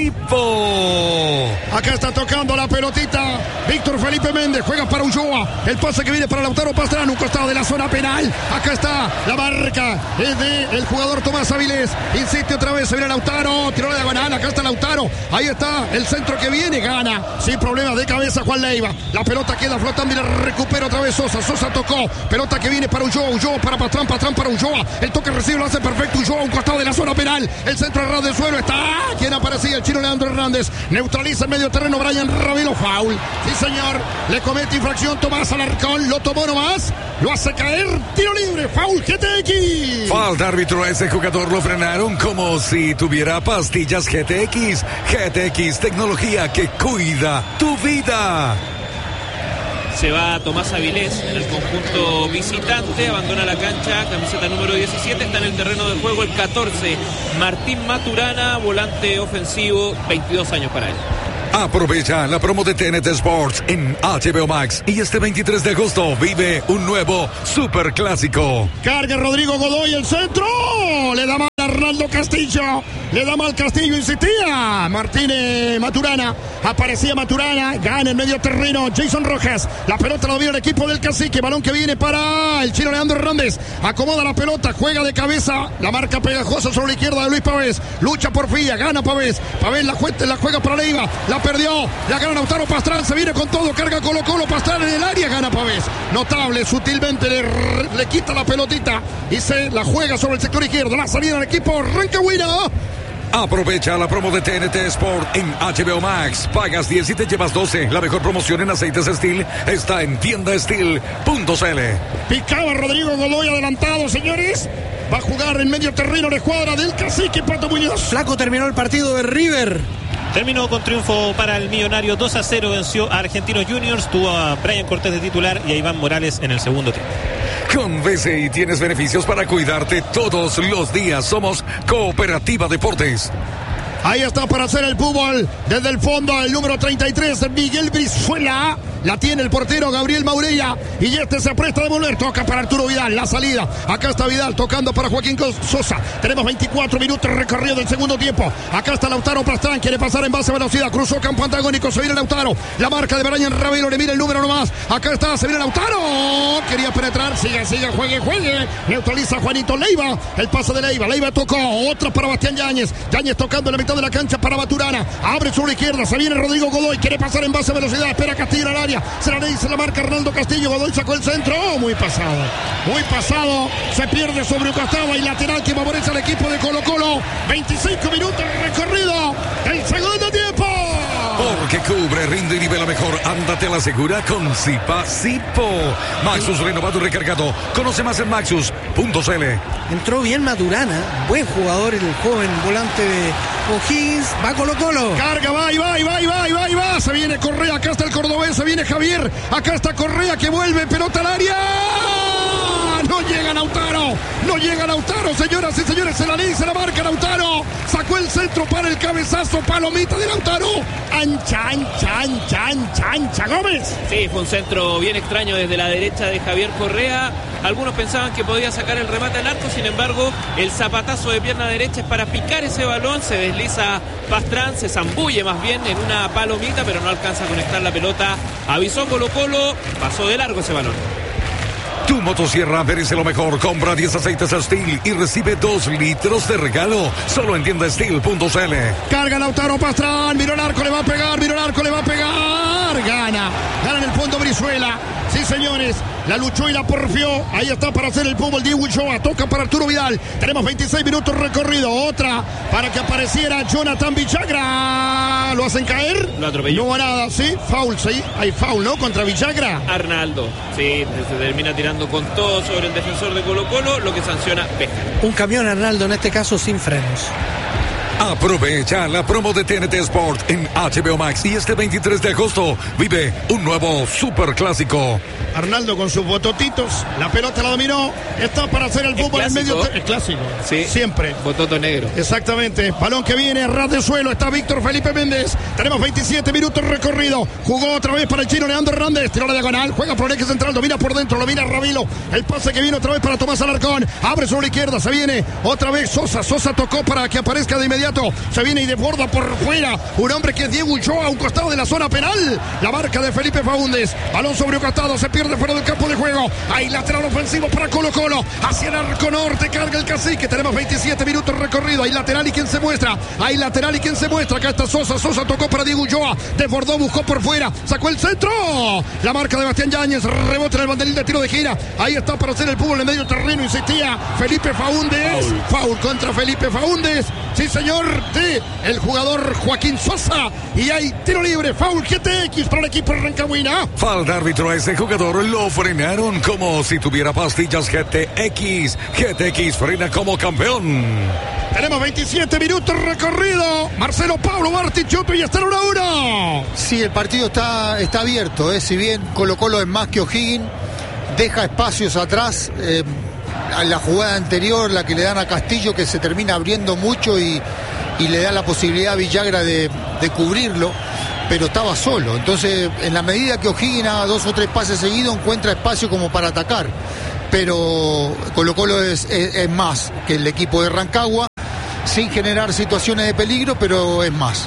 Zipo. Acá está tocando la pelotita Víctor Felipe Méndez, juega para Ulloa. El pase que viene para Lautaro Pastrán, un costado de la zona penal. Acá está la marca es de el jugador Tomás Avilés. Insiste otra vez, se viene Lautaro, tiró la diagonal. Acá está Lautaro. Ahí está el centro que viene, gana sin problemas de cabeza Juan Leiva. La pelota queda flotando y la recupera otra vez Sosa. Sosa tocó. Pelota que viene para Ulloa. Ulloa para Pastrán. Pastrán para Ulloa. El toque recibe, lo hace perfecto. Ulloa a un costado de la zona penal. El centro errado del suelo está. ¿Quién aparecía? El chino Leandro Hernández. Neutraliza en medio terreno Brian Ravelo. Foul. Sí, señor. Le comete infracción Tomás Alarcón. Lo tomó nomás. Lo hace caer. Tiro libre. Foul. G T X. Falta árbitro. A ese jugador lo frenaron como si tuviera pastillas G T X. G T X, tecnología que cuida tu vida. Se va Tomás Avilés en el conjunto visitante, abandona la cancha, camiseta número diecisiete, está en el terreno de juego el catorce, Martín Maturana, volante ofensivo, veintidós años para él. Aprovecha la promo de T N T Sports en H B O Max y este veintitrés de agosto vive un nuevo super clásico. Carga Rodrigo Godoy, el centro, le da mal a Arnaldo Castillo, le da mal Castillo, insistía Martínez Maturana, aparecía Maturana, gana en medio terreno Jason Rojas, la pelota la domina el equipo del Cacique, balón que viene para el chino Leandro Hernández, acomoda la pelota, juega de cabeza, la marca pegajosa sobre la izquierda de Luis Pavés, lucha por Filla, gana Pavés, Pavés la, jue- la juega para Leiva, la perdió, la gana Lautaro Pastrán, se viene con todo, carga Colo Colo, Pastrán en el área, gana Pavés, notable, sutilmente le, le quita la pelotita y se la juega sobre el sector izquierdo, la salida del equipo Rancagüina. Aprovecha la promo de T N T Sport en H B O Max. Pagas diez y te llevas doce. La mejor promoción en aceites Steel está en tienda steel punto c l. Picaba Rodrigo Godoy adelantado, señores. Va a jugar en medio terreno de escuadra del Cacique Pato Muñoz. Flaco, terminó el partido de River. Terminó con triunfo para el millonario. Dos a cero venció a Argentinos Juniors. Tuvo a Brian Cortés de titular y a Iván Morales en el segundo tiempo. Con B C I tienes beneficios para cuidarte todos los días. Somos Cooperativa Deportes. Ahí está para hacer el fútbol desde el fondo el número treinta y tres, Miguel Brizuela. La tiene el portero Gabriel Maureya. Y este se presta a devolver. Toca para Arturo Vidal. La salida. Acá está Vidal tocando para Joaquín Sosa. Tenemos veinticuatro minutos recorrido del segundo tiempo. Acá está Lautaro Pastrán. Quiere pasar en base a velocidad. Cruzó campo antagónico. Se viene Lautaro. La marca de Brian Ravelo. Le mira el número nomás. Acá está. Se viene Lautaro. Quería penetrar. Siga, siga. Juegue, juegue. Neutraliza Juanito Leiva. El pase de Leiva. Leiva tocó. Otra para Bastián Yáñez. Yáñez tocando en la mitad de la cancha para Maturana. Abre sobre la izquierda. Se viene Rodrigo Godoy. Quiere pasar en base a velocidad. Espera Castillo en el área. Se la dice la marca Arnaldo Castillo. Godoy sacó el centro. Oh, muy pasado. Muy pasado. Se pierde sobre un costado y lateral que favorece al equipo de Colo Colo. veinticinco minutos recorrido. El segundo tiempo. Porque cubre, rinde y nivela mejor. Ándate a la segura con Zipa Zipo. Maxus renovado y recargado. Conoce más en maxus punto c l. Entró bien Maturana. Buen jugador el joven volante de O'Higgins. Va Colo Colo. Carga, va y va y va y va y va y va. Se viene Correa. Acá está el cordobés. Se viene Javier. Acá está Correa que vuelve. Pelota al área. No llega Lautaro. No llega Lautaro, señoras y señores. Se la dice la marca Lautaro. Sacó el centro para el cabezazo. Palomita de Lautaro. Ancha, ancha, ancha, ancha, ancha. Gómez. Sí, fue un centro bien extraño desde la derecha de Javier Correa. Algunos pensaban que podía sacar el remate al arco. Sin embargo, el zapatazo de pierna derecha es para picar ese balón. Se desliza Pastrán. Se zambulle más bien en una palomita, pero no alcanza a conectar la pelota. Avisó Colo Colo. Pasó de largo ese balón. Tu motosierra merece lo mejor. Compra diez aceites Steel y recibe dos litros de regalo. Solo en tienda steel punto c l. Carga Lautaro Pastrán. Miró el arco, le va a pegar. Miró el arco, le va a pegar. Gana. Gana en el fondo Brizuela. Sí, señores. La luchó y la porfió. Ahí está para hacer el fútbol Diego Ulloa. Toca para Arturo Vidal. Tenemos veintiséis minutos recorrido. Otra para que apareciera Jonathan Villagra. ¿Lo hacen caer? Lo atropelló. No va nada. Sí, foul. Sí, hay foul, ¿no? Contra Villagra. Arnaldo. Sí, se termina tirando con todo sobre el defensor de Colo Colo, lo que sanciona Béjar. Un camión Arnaldo, en este caso sin frenos. Aprovecha la promo de T N T Sport en H B O Max y este veintitrés de agosto vive un nuevo super clásico. Arnaldo con sus bototitos, la pelota la dominó, está para hacer el fútbol en medio. Es clásico, sí, siempre. Bototo negro. Exactamente, balón que viene a ras de suelo, está Víctor Felipe Méndez. Tenemos veintisiete minutos recorrido. Jugó otra vez para el chino Leandro Hernández, tiró la diagonal, juega por el eje central, domina por dentro, lo mira Ravilo. El pase que viene otra vez para Tomás Alarcón, abre sobre la izquierda, se viene otra vez Sosa. Sosa tocó para que aparezca de inmediato inmediato. Se viene y desborda por fuera. Un hombre que es Diego Ulloa a un costado de la zona penal. La marca de Felipe Faúndez. Balón sobre un costado. Se pierde fuera del campo de juego. Hay lateral ofensivo para Colo Colo. Hacia el arco norte. Carga el cacique. Tenemos veintisiete minutos recorrido. Hay lateral y quien se muestra. Hay lateral y quien se muestra. Acá está Sosa. Sosa tocó para Diego Ulloa. Desbordó, buscó por fuera. Sacó el centro. La marca de Bastián Yáñez. Rebote en el banderín de tiro de gira. Ahí está para hacer el fútbol en medio terreno. Insistía Felipe Faúndez. Foul. Foul contra Felipe Faúndez. Sí, señor. De el jugador Joaquín Sosa. Y hay tiro libre. Foul G T X para el equipo de Rancagüina. Falta árbitro a ese jugador. Lo frenaron como si tuviera pastillas G T X. G T X frena como campeón. Tenemos veintisiete minutos recorrido. Marcelo Pablo Bartichotto y está uno a uno. Sí, el partido está, está abierto. ¿eh? Si bien Colo Colo es más que O'Higgins, deja espacios atrás. Eh, a la jugada anterior, la que le dan a Castillo, que se termina abriendo mucho y, y le da la posibilidad a Villagra de, de cubrirlo, pero estaba solo. Entonces, en la medida que O'Higgins haga dos o tres pases seguidos, encuentra espacio como para atacar. Pero Colo Colo es, es, es más que el equipo de Rancagua, sin generar situaciones de peligro, pero es más.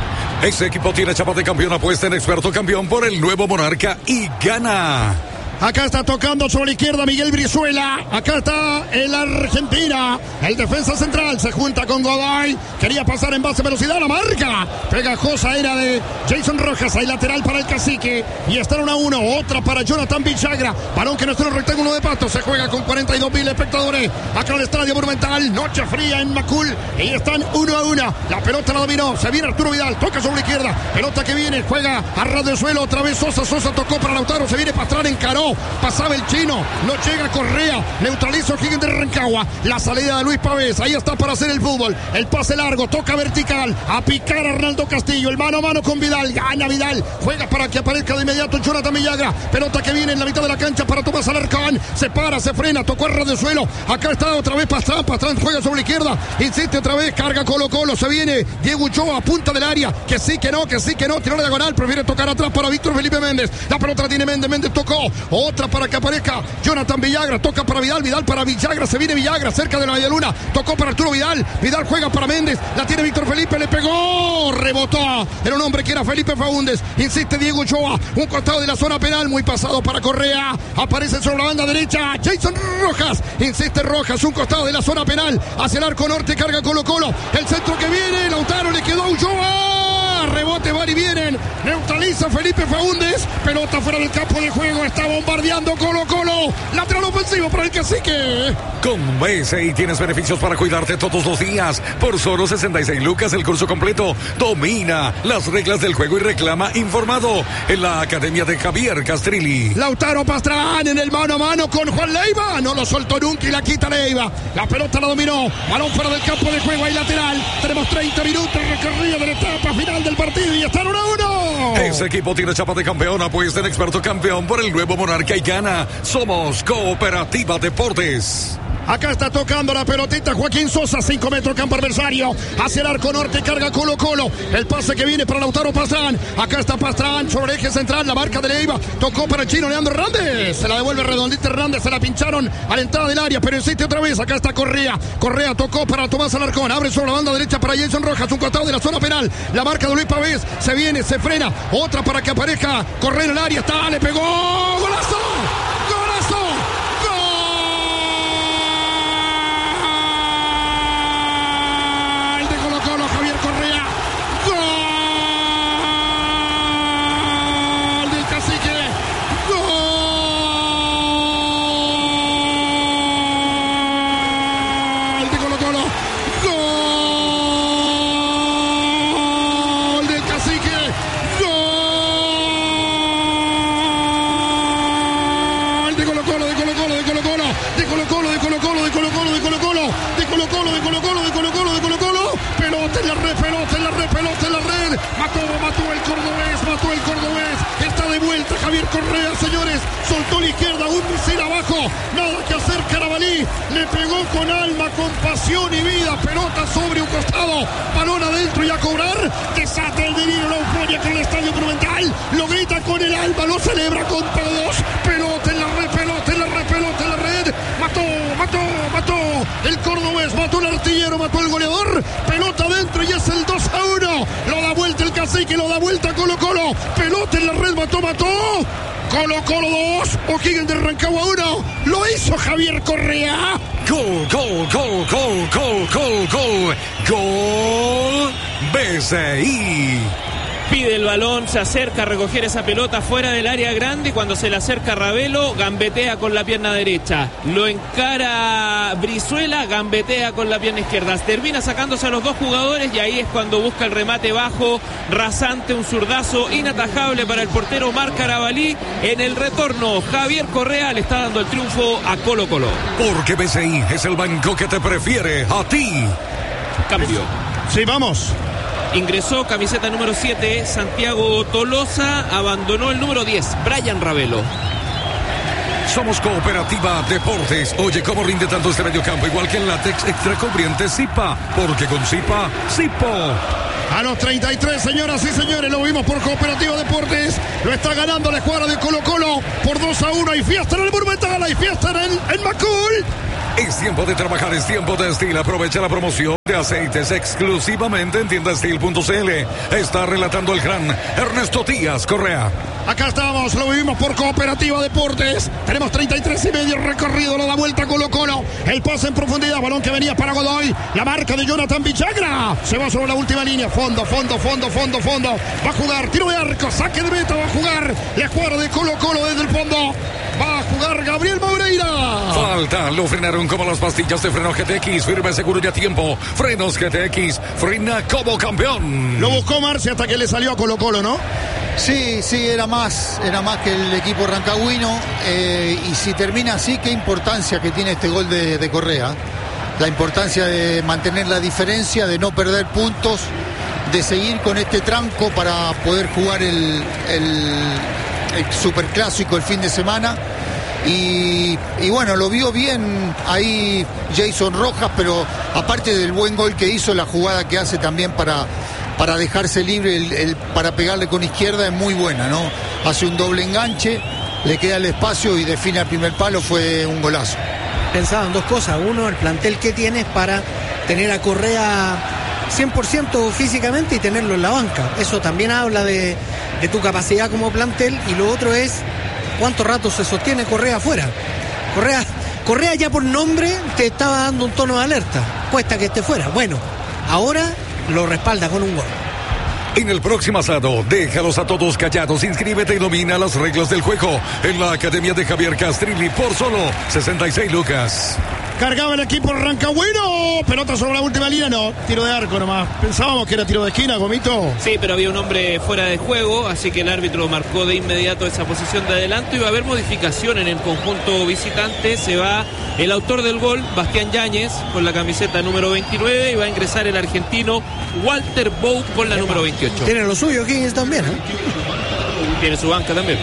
Ese equipo tiene chapa de campeón, apuesta en experto campeón por el nuevo Monarca y gana. Acá está tocando sobre la izquierda Miguel Brizuela. Acá está el Argentina. El defensa central se junta con Godoy. Quería pasar en base velocidad. La marca pegajosa era de Jason Rojas. Hay lateral para el cacique. Y está uno a uno. Otra para Jonathan Villagra. Balón que no está en el rectángulo de pasto. Se juega con cuarenta y dos mil espectadores. Acá en el Estadio Monumental. Noche fría en Macul. Y están uno a uno. La pelota la dominó. Se viene Arturo Vidal. Toca sobre la izquierda. Pelota que viene. Juega a ras del suelo. Otra vez Sosa. Sosa tocó para Lautaro. Se viene Pastrana. Encaró. Pasaba el chino, no llega Correa, neutraliza O'Higgins de Rancagua, la salida de Luis Pavés, ahí está para hacer el fútbol, el pase largo, toca vertical, a picar a Arnaldo Castillo, el mano a mano con Vidal, gana Vidal, juega para que aparezca de inmediato Jonathan Villagra, pelota que viene en la mitad de la cancha para Tomás Alarcón, se para, se frena, tocó a ras del suelo, acá está otra vez Pastrán, Pastrán juega sobre la izquierda, insiste otra vez, carga Colo Colo, se viene Diego Ulloa a punta del área, que sí, que no, que sí, que no, tiró la diagonal, prefiere tocar atrás para Víctor Felipe Méndez, la pelota la tiene Méndez, Méndez tocó, otra para que aparezca Jonathan Villagra, toca para Vidal, Vidal para Villagra, se viene Villagra cerca de la media luna, tocó para Arturo Vidal, Vidal juega para Méndez, la tiene Víctor Felipe, le pegó, rebotó, era un hombre que era Felipe Faúndez, insiste Diego Ulloa, un costado de la zona penal, muy pasado para Correa, aparece sobre la banda derecha, Jason Rojas, insiste Rojas, un costado de la zona penal, hacia el arco norte, carga Colo Colo, el centro que viene, Lautaro le quedó a Ulloa, rebote, van y vienen, neutraliza Felipe Faúndez, pelota fuera del campo de juego, está bombardeando Colo Colo, lateral ofensivo para el cacique. Con B S I tienes beneficios para cuidarte todos los días. Por solo sesenta y seis lucas el curso completo. Domina las reglas del juego y reclama informado en la Academia de Javier Castrilli. Lautaro Pastrán en el mano a mano con Juan Leiva. No lo soltó nunca y la quita Leiva. La pelota la dominó. Balón fuera del campo de juego. Hay lateral. Tenemos treinta minutos recorrido de la etapa final del partido y están uno a uno. Ese equipo tiene chapa de campeón. Apuesta en experto campeón por el nuevo Monarca y gana. Somos Cooperativa Deportes. Acá está tocando la pelotita Joaquín Sosa, cinco metros campo adversario, hacia el arco norte, carga Colo Colo, el pase que viene para Lautaro Pastrán, acá está Pastrán, sobre el eje central, la marca de Leiva, tocó para el chino Leandro Hernández, se la devuelve redondita Hernández, se la pincharon a la entrada del área, pero insiste otra vez, acá está Correa, Correa tocó para Tomás Alarcón, abre sobre la banda derecha para Jason Rojas, un costado de la zona penal, la marca de Luis Pavés, se viene, se frena, otra para que aparezca Correa en el área, está, le pegó, ¡golazo! ¡Golazo! Javier Correa, señores, soltó la izquierda, un misil abajo, nada que hacer Carabalí, le pegó con alma, con pasión y vida, pelota sobre un costado, balón adentro y a cobrar, desata el delirio, la euforia con el Estadio Monumental, lo grita con el alma, lo celebra con todos, pelota en la red, pelota en la red, pelota en la red, mató, mató, mató, el cordobés, mató el artillero, mató el goleador, pelota adentro. y es el dos a uno. Lo da vuelta el Cacique, lo da vuelta Colo Colo. Pelota en la red, mató, mató. Colo Colo dos, O'Higgins de Rancagua uno. Lo hizo Javier Correa. Gol, gol, gol, gol, gol, gol, gol. Gol B C I. Pide el balón, se acerca a recoger esa pelota fuera del área grande y cuando se le acerca Ravelo, gambetea con la pierna derecha. Lo encara Brizuela, gambetea con la pierna izquierda. Termina sacándose a los dos jugadores y ahí es cuando busca el remate bajo, rasante, un zurdazo inatajable para el portero Marc Carabalí. En el retorno, Javier Correa le está dando el triunfo a Colo Colo. Porque B C I es el banco que te prefiere a ti. Cambio. Sí, vamos. Ingresó camiseta número siete, Santiago Tolosa, abandonó el número diez, Brian Ravelo. Somos Cooperativa Deportes. Oye, ¿cómo rinde tanto este mediocampo? Igual que el látex extra cubriente Zipa, porque con Zipa, Zipo. A los treinta y tres, señoras y señores, lo vimos por Cooperativa Deportes. Lo está ganando la escuadra de Colo Colo por dos a uno. Hay fiesta en el Monumental, hay fiesta en, el, en Macul. Es tiempo de trabajar, es tiempo de Steel. Aprovecha la promoción de aceites exclusivamente en tienda steel punto c l. Está relatando el gran Ernesto Díaz Correa. Acá estamos, lo vivimos por Cooperativa Deportes. Tenemos treinta y tres y medio recorrido, lo da vuelta Colo Colo. El pase en profundidad, balón que venía para Godoy. La marca de Jonathan Villagra. Se va sobre la última línea, fondo, fondo, fondo, fondo, fondo. Va a jugar, tiro de arco, saque de meta, va a jugar la escuadra de Colo Colo desde el fondo. Va a jugar Gabriel Moreira. Falta, lo frenaron como las pastillas de freno G T X. Firme, seguro y a tiempo. Frenos G T X, frena como campeón. Lo buscó Marci hasta que le salió a Colo Colo, ¿no? Sí, sí, era más, era más que el equipo rancagüino. Eh, y si termina así, qué importancia que tiene este gol de, de Correa. La importancia de mantener la diferencia, de no perder puntos, de seguir con este tranco para poder jugar el, el, el superclásico el fin de semana. Y, y bueno, lo vio bien ahí Jason Rojas, pero aparte del buen gol que hizo, la jugada que hace también para, para dejarse libre, el, el, para pegarle con izquierda es muy buena, ¿no? Hace un doble enganche, le queda el espacio y define al primer palo, fue un golazo. Pensaban dos cosas. Uno, el plantel que tienes para tener a Correa cien por ciento físicamente y tenerlo en la banca. Eso también habla de, de tu capacidad como plantel. Y lo otro es cuánto rato se sostiene Correa afuera. Correa, Correa ya por nombre te estaba dando un tono de alerta. Cuesta que esté fuera. Bueno, ahora lo respalda con un gol. En el próximo asado, déjalos a todos callados, inscríbete y domina las reglas del juego en la Academia de Javier Castrilli por solo sesenta y seis lucas. Cargaba el equipo rancagüino. Pelota sobre la última línea, no. Tiro de arco nomás. Pensábamos que era tiro de esquina, Gomito. Sí, pero había un hombre fuera de juego, así que el árbitro marcó de inmediato esa posición de adelanto y va a haber modificación en el conjunto visitante. Se va el autor del gol, Bastián Yáñez, con la camiseta número veintinueve, y va a ingresar el argentino Walter Bow con la número veintiocho. Tiene lo suyo, Higgins también, ¿eh? Tiene su banca también.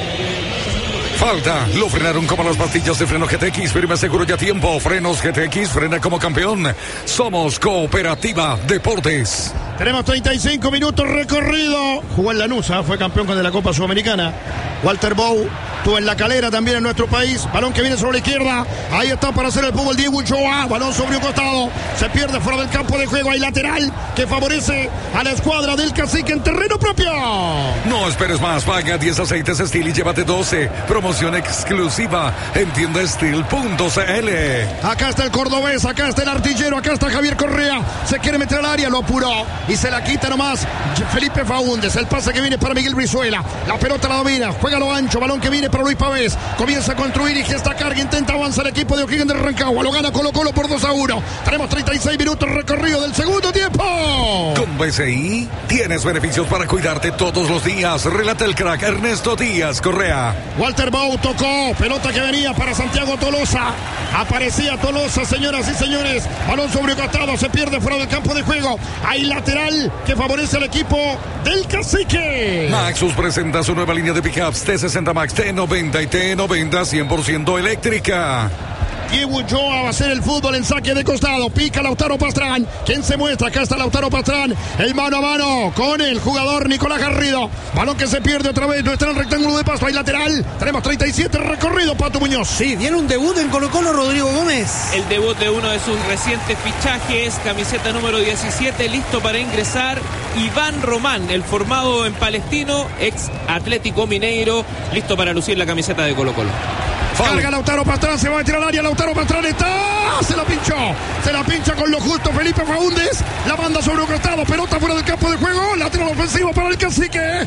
Falta, lo frenaron como las pastillas de freno G T X, firme, seguro y a tiempo. Frenos G T X, frena como campeón. Somos Cooperativa Deportes. Tenemos treinta y cinco minutos recorrido. Jugó en Lanusa, fue campeón de la Copa Sudamericana. Walter Bow estuvo en La Calera también en nuestro país. Balón que viene sobre la izquierda. Ahí está para hacer el fútbol Diego Ochoa. Balón sobre un costado. Se pierde fuera del campo de juego. Hay lateral que favorece a la escuadra del Cacique en terreno propio. No esperes más. Paga diez aceites Steel y llévate doce. Promoción exclusiva en tienda steel punto c l. Acá está el cordobés. Acá está el artillero. Acá está Javier Correa. Se quiere meter al área. Lo apuró. Y se la quita nomás Felipe Faúndez. El pase que viene para Miguel Brizuela. La pelota la domina. Juega lo ancho. Balón que viene para Luis Pavés. Comienza a construir y gesta carga. Intenta avanzar el equipo de O'Higgins de Rancagua. Lo gana Colo Colo por dos a uno. Tenemos treinta y seis minutos recorrido del segundo tiempo. Con B C I tienes beneficios para cuidarte todos los días. Relata el crack Ernesto Díaz Correa. Walter Bau tocó. Pelota que venía para Santiago Tolosa. Aparecía Tolosa, señoras y señores. Balón sobre el costado. Se pierde fuera del campo de juego. Hay lateral que favorece al equipo del Cacique. Maxus presenta su nueva línea de pickups T sesenta Max, T noventa y T noventa cien por ciento eléctrica. Diego Ulloa va a hacer el fútbol en saque de costado. Pica Lautaro Pastrán. ¿Quién se muestra? Acá está Lautaro Pastrán. El mano a mano con el jugador Nicolás Garrido. Balón que se pierde otra vez. No está en el rectángulo de paso. Hay lateral. Tenemos treinta y siete recorrido, Pato Muñoz. Sí, viene un debut en Colo-Colo, Rodrigo Gómez. El debut de uno de sus recientes fichajes, camiseta número diecisiete, listo para ingresar. Iván Román, el formado en Palestino, ex Atlético Mineiro, listo para lucir la camiseta de Colo-Colo. Carga Lautaro Pastrán, se va a tirar al área. Lautaro Pastrán está. Se la pinchó. Se la pincha con lo justo Felipe Faúndez. La manda sobre un costado. Pelota fuera del campo de juego. Lateral ofensivo para el Cacique.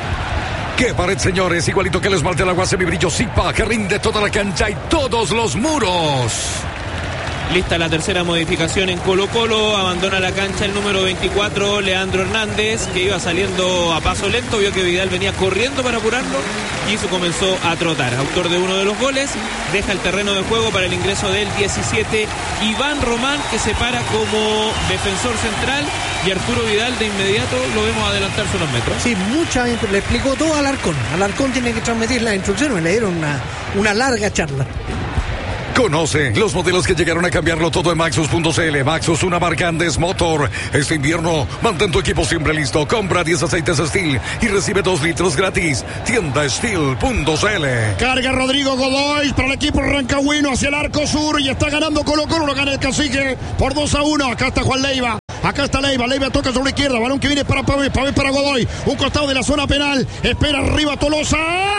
¡Qué pared, señores! Igualito que el esmalte del agua semibrillo Zipa, que rinde toda la cancha y todos los muros. Lista la tercera modificación en Colo-Colo. Abandona la cancha el número veinticuatro, Leandro Hernández, que iba saliendo a paso lento. Vio que Vidal venía corriendo para apurarlo y eso comenzó a trotar. Autor de uno de los goles, deja el terreno de juego para el ingreso del diecisiete, Iván Román, que se para como defensor central, y Arturo Vidal de inmediato lo vemos adelantarse unos metros. Sí, mucha, le explicó todo a Alarcón. Alarcón tiene que transmitir las instrucciones, le dieron una, una larga charla. Conoce los modelos que llegaron a cambiarlo todo en Maxus punto c l. Maxus, una marca Andes Motor. Este invierno, mantén tu equipo siempre listo. Compra diez aceites Steel y recibe dos litros gratis. Tienda Steel punto c l. Carga Rodrigo Godoy para el equipo rancagüino hacia el arco sur y está ganando Colo-Colo. Lo gana el Cacique por dos a uno. Acá está Juan Leiva. Acá está Leiva, Leiva toca sobre la izquierda, balón que viene para Pavés, Pavés para Godoy, un costado de la zona penal, espera arriba Tolosa,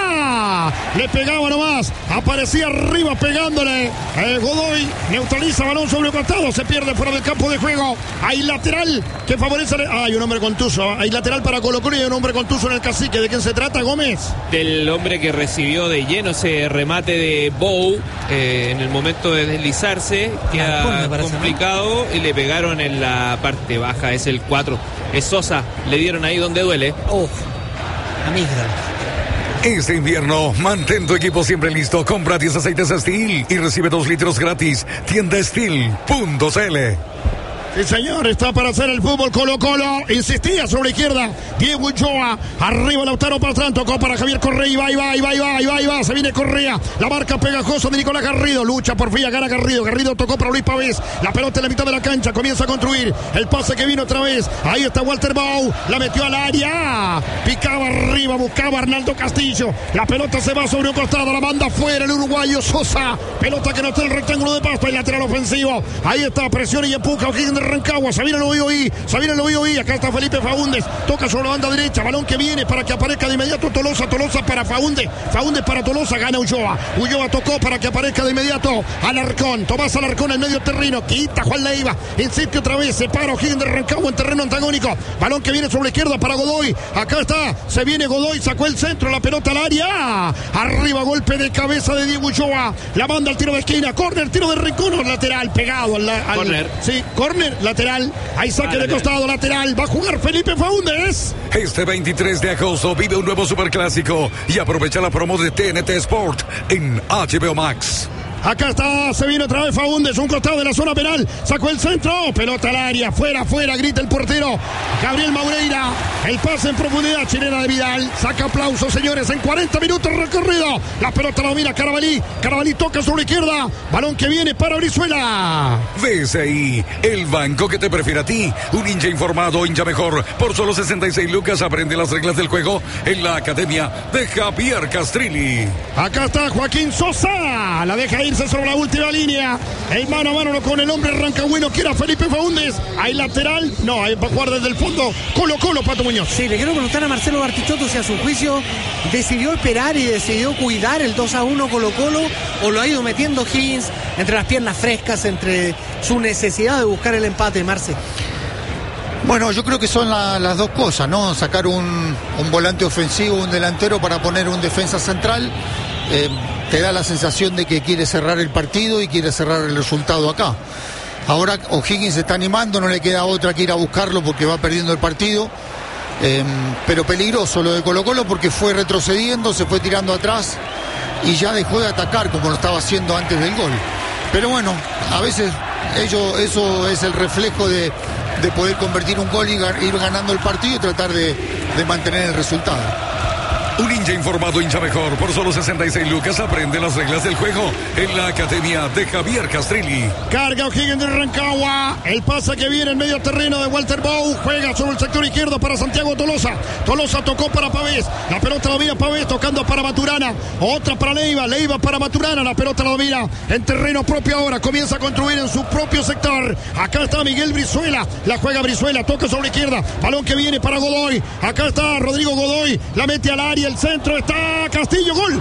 ¡ah! Le pegaba nomás, aparecía arriba pegándole, eh, Godoy neutraliza balón sobre el costado, se pierde fuera del campo de juego, hay lateral que favorece, ah, hay un hombre contuso, hay lateral para Colo-Colo y hay un hombre contuso en el Cacique. ¿De quién se trata, Gómez? Del hombre que recibió de lleno ese remate de Bou eh, en el momento de deslizarse, queda complicado y le pegaron en la parte baja, es el cuatro, es Sosa, le dieron ahí donde duele. Oh, amígdala. Este invierno, mantén tu equipo siempre listo. Compra diez aceites Steel y recibe dos litros gratis. Tienda Steel punto c l. Sí, señor, está para hacer el fútbol Colo-Colo. Insistía sobre la izquierda Diego Ulloa. Arriba Lautaro Pastrán. Tocó para Javier Correa. Y va, y va, y va, y va, y va, y va. Se viene Correa. La marca pegajosa de Nicolás Garrido. Lucha por fin, gana Garrido. Garrido tocó para Luis Pavés. La pelota en la mitad de la cancha. Comienza a construir. El pase que vino otra vez. Ahí está Walter Bou. La metió al área. Picaba arriba. Buscaba Arnaldo Castillo. La pelota se va sobre un costado. La manda fuera el uruguayo Sosa. Pelota que no está en el rectángulo de pasto. Y lateral ofensivo. Ahí está. Presión y empuja. O'Higgins de Rancagua, se viene el O I O I, se viene el O I O I, acá está Felipe Faúndez, toca sobre la banda derecha, balón que viene para que aparezca de inmediato Tolosa, Tolosa para Faúndez, Faúndez para Tolosa, gana Ulloa, Ulloa tocó para que aparezca de inmediato Alarcón, Tomás Alarcón en medio terreno, quita Juan Leiva, insiste otra vez, se para O'Higgins de Rancagua en terreno antagónico, balón que viene sobre la izquierda para Godoy, acá está, se viene Godoy, sacó el centro, la pelota al área, arriba golpe de cabeza de Diego Ulloa, la banda al tiro de esquina, córner, tiro de rincón, lateral, pegado al, al córner, sí, córner, lateral. Hay saque de costado lateral. Va a jugar Felipe Faúndez. Este veintitrés de agosto vive un nuevo superclásico y aprovecha la promo de T N T Sport en H B O Max. Acá está, se viene otra vez Faúndez, un costado de la zona penal, sacó el centro, pelota al área, fuera, fuera, grita el portero, Gabriel Maureira, el pase en profundidad, chilena de Vidal, saca aplausos, señores, en cuarenta minutos recorrido, la pelota la domina Carabalí, Carabalí toca sobre la izquierda, balón que viene para Brizuela. B C I, el banco que te prefiere a ti, un hincha informado, hincha mejor, por solo sesenta y seis lucas, aprende las reglas del juego en la academia de Javier Castrilli. Acá está Joaquín Sosa, la deja ir sobre la última línea, el mano a mano con el hombre rancagüino que era Felipe Faúndez, hay lateral, no, hay para jugar desde el fondo, Colo Colo, Pato Muñoz. Sí, le quiero preguntar a Marcelo Bartichotto si a su juicio decidió esperar y decidió cuidar el dos a uno Colo Colo, o lo ha ido metiendo Higgins entre las piernas frescas, entre su necesidad de buscar el empate, Marce. Bueno, yo creo que son la, las dos cosas, ¿no? Sacar un, un volante ofensivo, un delantero para poner un defensa central. Eh, te da la sensación de que quiere cerrar el partido y quiere cerrar el resultado acá. Ahora O'Higgins se está animando, no le queda otra que ir a buscarlo porque va perdiendo el partido. Eh, pero peligroso lo de Colo Colo porque fue retrocediendo, se fue tirando atrás y ya dejó de atacar como lo estaba haciendo antes del gol. Pero bueno, a veces ello, eso es el reflejo de, de poder convertir un gol y ir ganando el partido y tratar de, de mantener el resultado. Un hincha informado, hincha mejor. Por solo sesenta y seis lucas aprende las reglas del juego en la academia de Javier Castrilli. Carga O'Higgins de Rancagua. El pase que viene en medio terreno de Walter Bou. Juega sobre el sector izquierdo para Santiago Tolosa. Tolosa tocó para Pavés. La pelota la domina Pavés, tocando para Maturana. Otra para Leiva. Leiva para Maturana. La pelota la domina en terreno propio ahora. Comienza a construir en su propio sector. Acá está Miguel Brizuela. La juega Brizuela. Toca sobre la izquierda. Balón que viene para Godoy. Acá está Rodrigo Godoy. La mete al área. El centro está Castillo. Gol.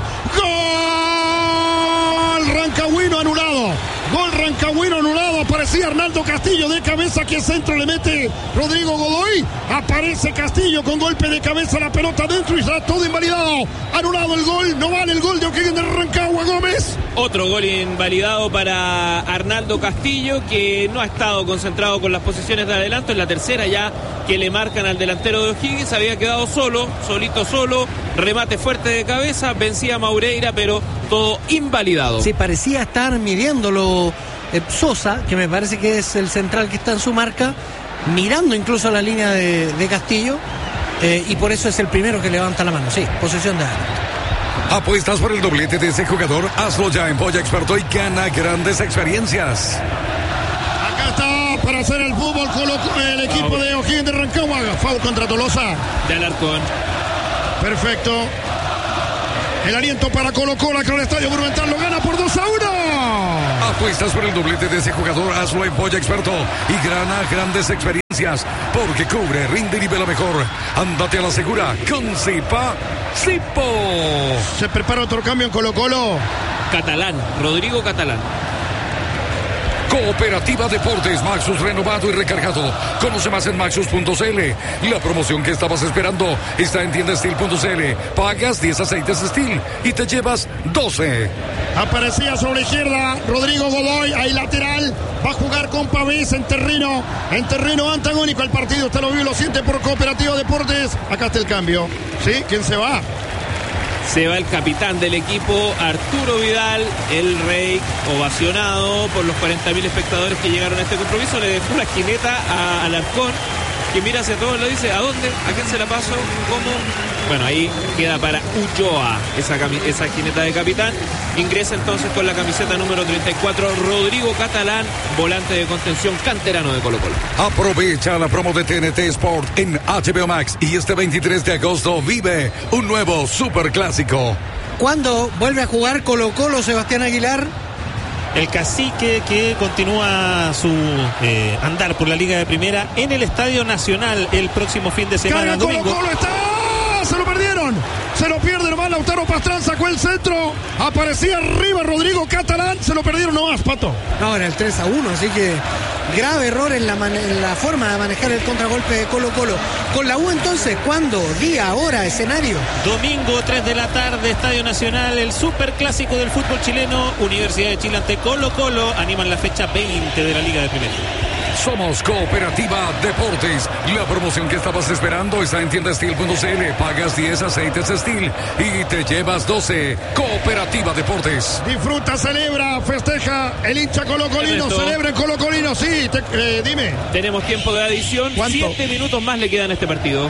Gol. Rancagüino anulado. Gol Rancagüino anulado. Aparecía Arnaldo Castillo de cabeza. Que centro le mete Rodrigo Godoy. Aparece Castillo con golpe de cabeza. La pelota dentro y está todo invalidado. Anulado el gol. No vale el gol de O'Higgins de Rancagua. Gómez. Otro gol invalidado para Arnaldo Castillo, que no ha estado concentrado con las posiciones de adelanto. En la tercera ya que le marcan al delantero de O'Higgins. Había quedado solo, solito solo. Remate fuerte de cabeza. Vencía a Maureira, pero todo invalidado. Sí, parecía estar midiéndolo eh, Sosa, que me parece que es el central que está en su marca, mirando incluso la línea de, de Castillo. Eh, y por eso es el primero que levanta la mano. Sí, posesión de adelanto. ¿Apuestas por el doblete de ese jugador? Hazlo ya en Polla Experto y gana grandes experiencias. Acá está para hacer el fútbol colocó el equipo Foul. de O'Higgins de Rancagua. Foul contra Tolosa. De Alarcón. Perfecto. El aliento para Colo Colo, que el Estadio Monumental lo gana por dos a uno. Apuestas por el doblete de ese jugador, hazlo en Polla Experto y gana grandes experiencias, porque cubre, rinde y nivela mejor. Ándate a la segura con Zipa Zipo. Se prepara otro cambio en Colo Colo. Catalán, Rodrigo Catalán. Cooperativa Deportes, Maxus renovado y recargado. Conoce más en maxus punto c l. La promoción que estabas esperando está en tienda steel punto c l. Pagas diez aceites Steel y te llevas doce. Aparecía sobre la izquierda Rodrigo Godoy, ahí lateral. Va a jugar con Pavés en terreno, en terreno antagónico al partido. Usted lo vio y lo siente por Cooperativa Deportes. Acá está el cambio. ¿Sí? ¿Quién se va? Se va el capitán del equipo, Arturo Vidal, el rey, ovacionado por los cuarenta mil espectadores que llegaron a este compromiso. Le dejó la jineta a Alarcón, que mira hacia todos, le dice, ¿a dónde? ¿A quién se la paso? ¿Cómo? Bueno, ahí queda para Ulloa esa, esa jineta de capitán. Ingresa entonces con la camiseta número treinta y cuatro Rodrigo Catalán, volante de contención canterano de Colo Colo. Aprovecha la promo de T N T Sport en H B O Max y este veintitrés de agosto vive un nuevo superclásico. ¿Cuándo vuelve a jugar Colo Colo, Sebastián Aguilar? El Cacique, que continúa su eh, andar por la Liga de Primera en el Estadio Nacional el próximo fin de semana. Carga domingo. Colo Colo, está. Se lo perdieron. Se lo pierde nomás Lautaro Pastrán, sacó el centro. Aparecía arriba Rodrigo Catalán. Se lo perdieron nomás, Pato. No, era el tres a uno, así que grave error en la, man- en la forma de manejar el contragolpe de Colo Colo. Con la U entonces, ¿cuándo? Día, hora, escenario. Domingo, tres de la tarde, Estadio Nacional, el superclásico del fútbol chileno. Universidad de Chile ante Colo Colo. Animan la fecha veinte de la Liga de Primera. Somos Cooperativa Deportes. La promoción que estabas esperando está en tienda steel punto c l. Pagas diez aceites Steel y te llevas doce. Cooperativa Deportes. Disfruta, celebra, festeja el hincha colocolino. Celebra en colocolino, sí. Te, eh, dime. Tenemos tiempo de adición. ¿Cuánto? Siete minutos más le quedan a este partido.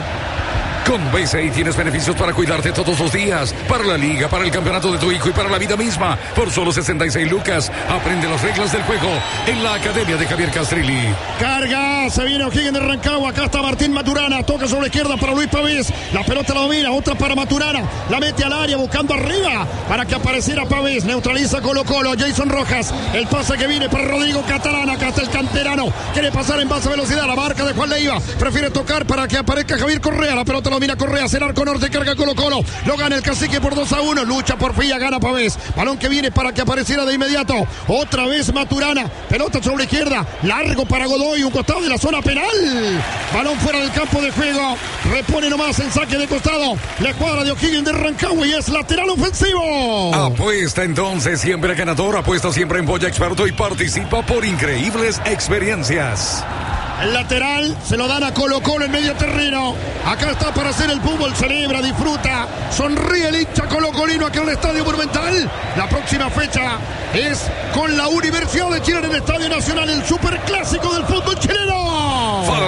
Con B C I tienes beneficios para cuidarte todos los días. Para la liga, para el campeonato de tu hijo y para la vida misma. Por solo sesenta y seis lucas. Aprende las reglas del juego en la Academia de Javier Castrilli. Carga, se viene O'Higgins de Rancagua. Acá está Martín Maturana. Toca sobre la izquierda para Luis Pavés. La pelota la domina. Otra para Maturana. La mete al área buscando arriba para que apareciera Pavés. Neutraliza Colo Colo. Jason Rojas. El pase que viene para Rodrigo Catalán. Acá está el canterano. Quiere pasar en base a velocidad. La marca de Juan Leiva. Prefiere tocar para que aparezca Javier Correa. La pelota la domina Correa. Será arco norte. Carga Colo Colo. Lo gana el Cacique por dos a uno. Lucha por Filla. Gana Pavés. Balón que viene para que apareciera de inmediato. Otra vez Maturana. Pelota sobre la izquierda. Largo para Godoy. Un costado de la zona penal. Balón fuera del campo de juego. Repone nomás en saque de costado. La escuadra de O'Higgins de Rancagua y es lateral ofensivo. Apuesta entonces siempre ganador. Apuesta siempre en Polla Experto y participa por increíbles experiencias. El lateral se lo dan a Colo Colo en medio terreno. Acá está para hacer el fútbol. Celebra, disfruta. Sonríe el hincha colocolino aquí en el Estadio Monumental. La próxima fecha es con la Universidad de Chile en el Estadio Nacional. El superclásico del fútbol chileno.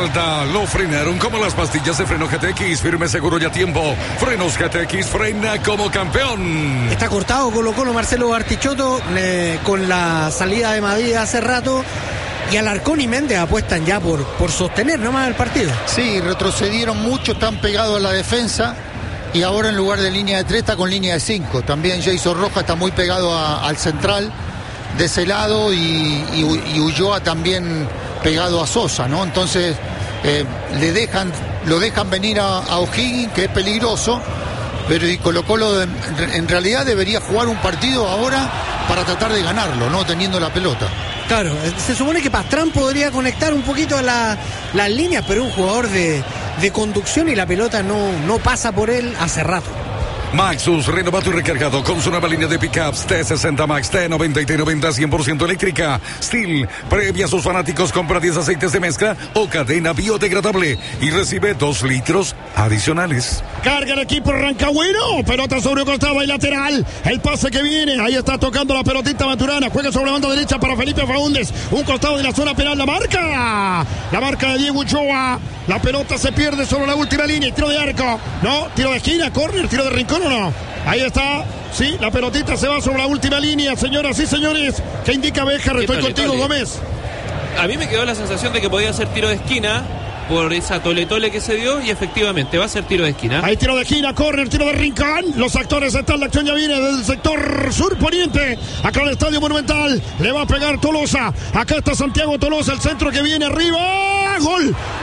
falta, lo frenaron como las pastillas de freno G T X, firme, seguro y a tiempo. Frenos G T X, frena como campeón. Está cortado Colo Colo, Marcelo Bartichotto, eh, con la salida de Madrid hace rato. Y Alarcón y Méndez apuestan ya por, por sostener nomás el partido. Sí, retrocedieron mucho, están pegados a la defensa. Y ahora en lugar de línea de tres está con línea de cinco. También Jason Rojas está muy pegado a, al central de ese lado y, y, y Ulloa también pegado a Sosa, ¿no? Entonces eh, le dejan, lo dejan venir a, a O'Higgins, que es peligroso, pero y Colo Colo en, en realidad debería jugar un partido ahora para tratar de ganarlo, no teniendo la pelota. Claro, se supone que Pastrán podría conectar un poquito a la, las líneas, pero es un jugador de, de conducción y la pelota no, no pasa por él hace rato. Maxus, renovado y recargado con su nueva línea de pickups T sesenta Max, T noventa y T noventa cien por ciento eléctrica. Steel premia a sus fanáticos, compra diez aceites de mezcla o cadena biodegradable y recibe dos litros adicionales. Carga el equipo Rancagüero, pelota sobre un costado y lateral. El pase que viene, ahí está tocando la pelotita Maturana. Juega sobre la banda derecha para Felipe Faúndez. Un costado de la zona penal, la marca. La marca de Diego Ulloa. La pelota se pierde sobre la última línea. Tiro de arco. No, tiro de esquina, córner, tiro de rincón o no. Ahí está. Sí, la pelotita se va sobre la última línea, señoras y señores. ¿Qué indica Béjar? Estoy tole, contigo, tole. Gómez. A mí me quedó la sensación de que podía ser tiro de esquina por esa tole-tole que se dio y efectivamente va a ser tiro de esquina. Hay tiro de esquina, corner, tiro de rincón. Los actores están, la acción ya viene del sector sur-poniente. Acá en el Estadio Monumental le va a pegar Tolosa. Acá está Santiago Tolosa, el centro que viene arriba. ¡Gol!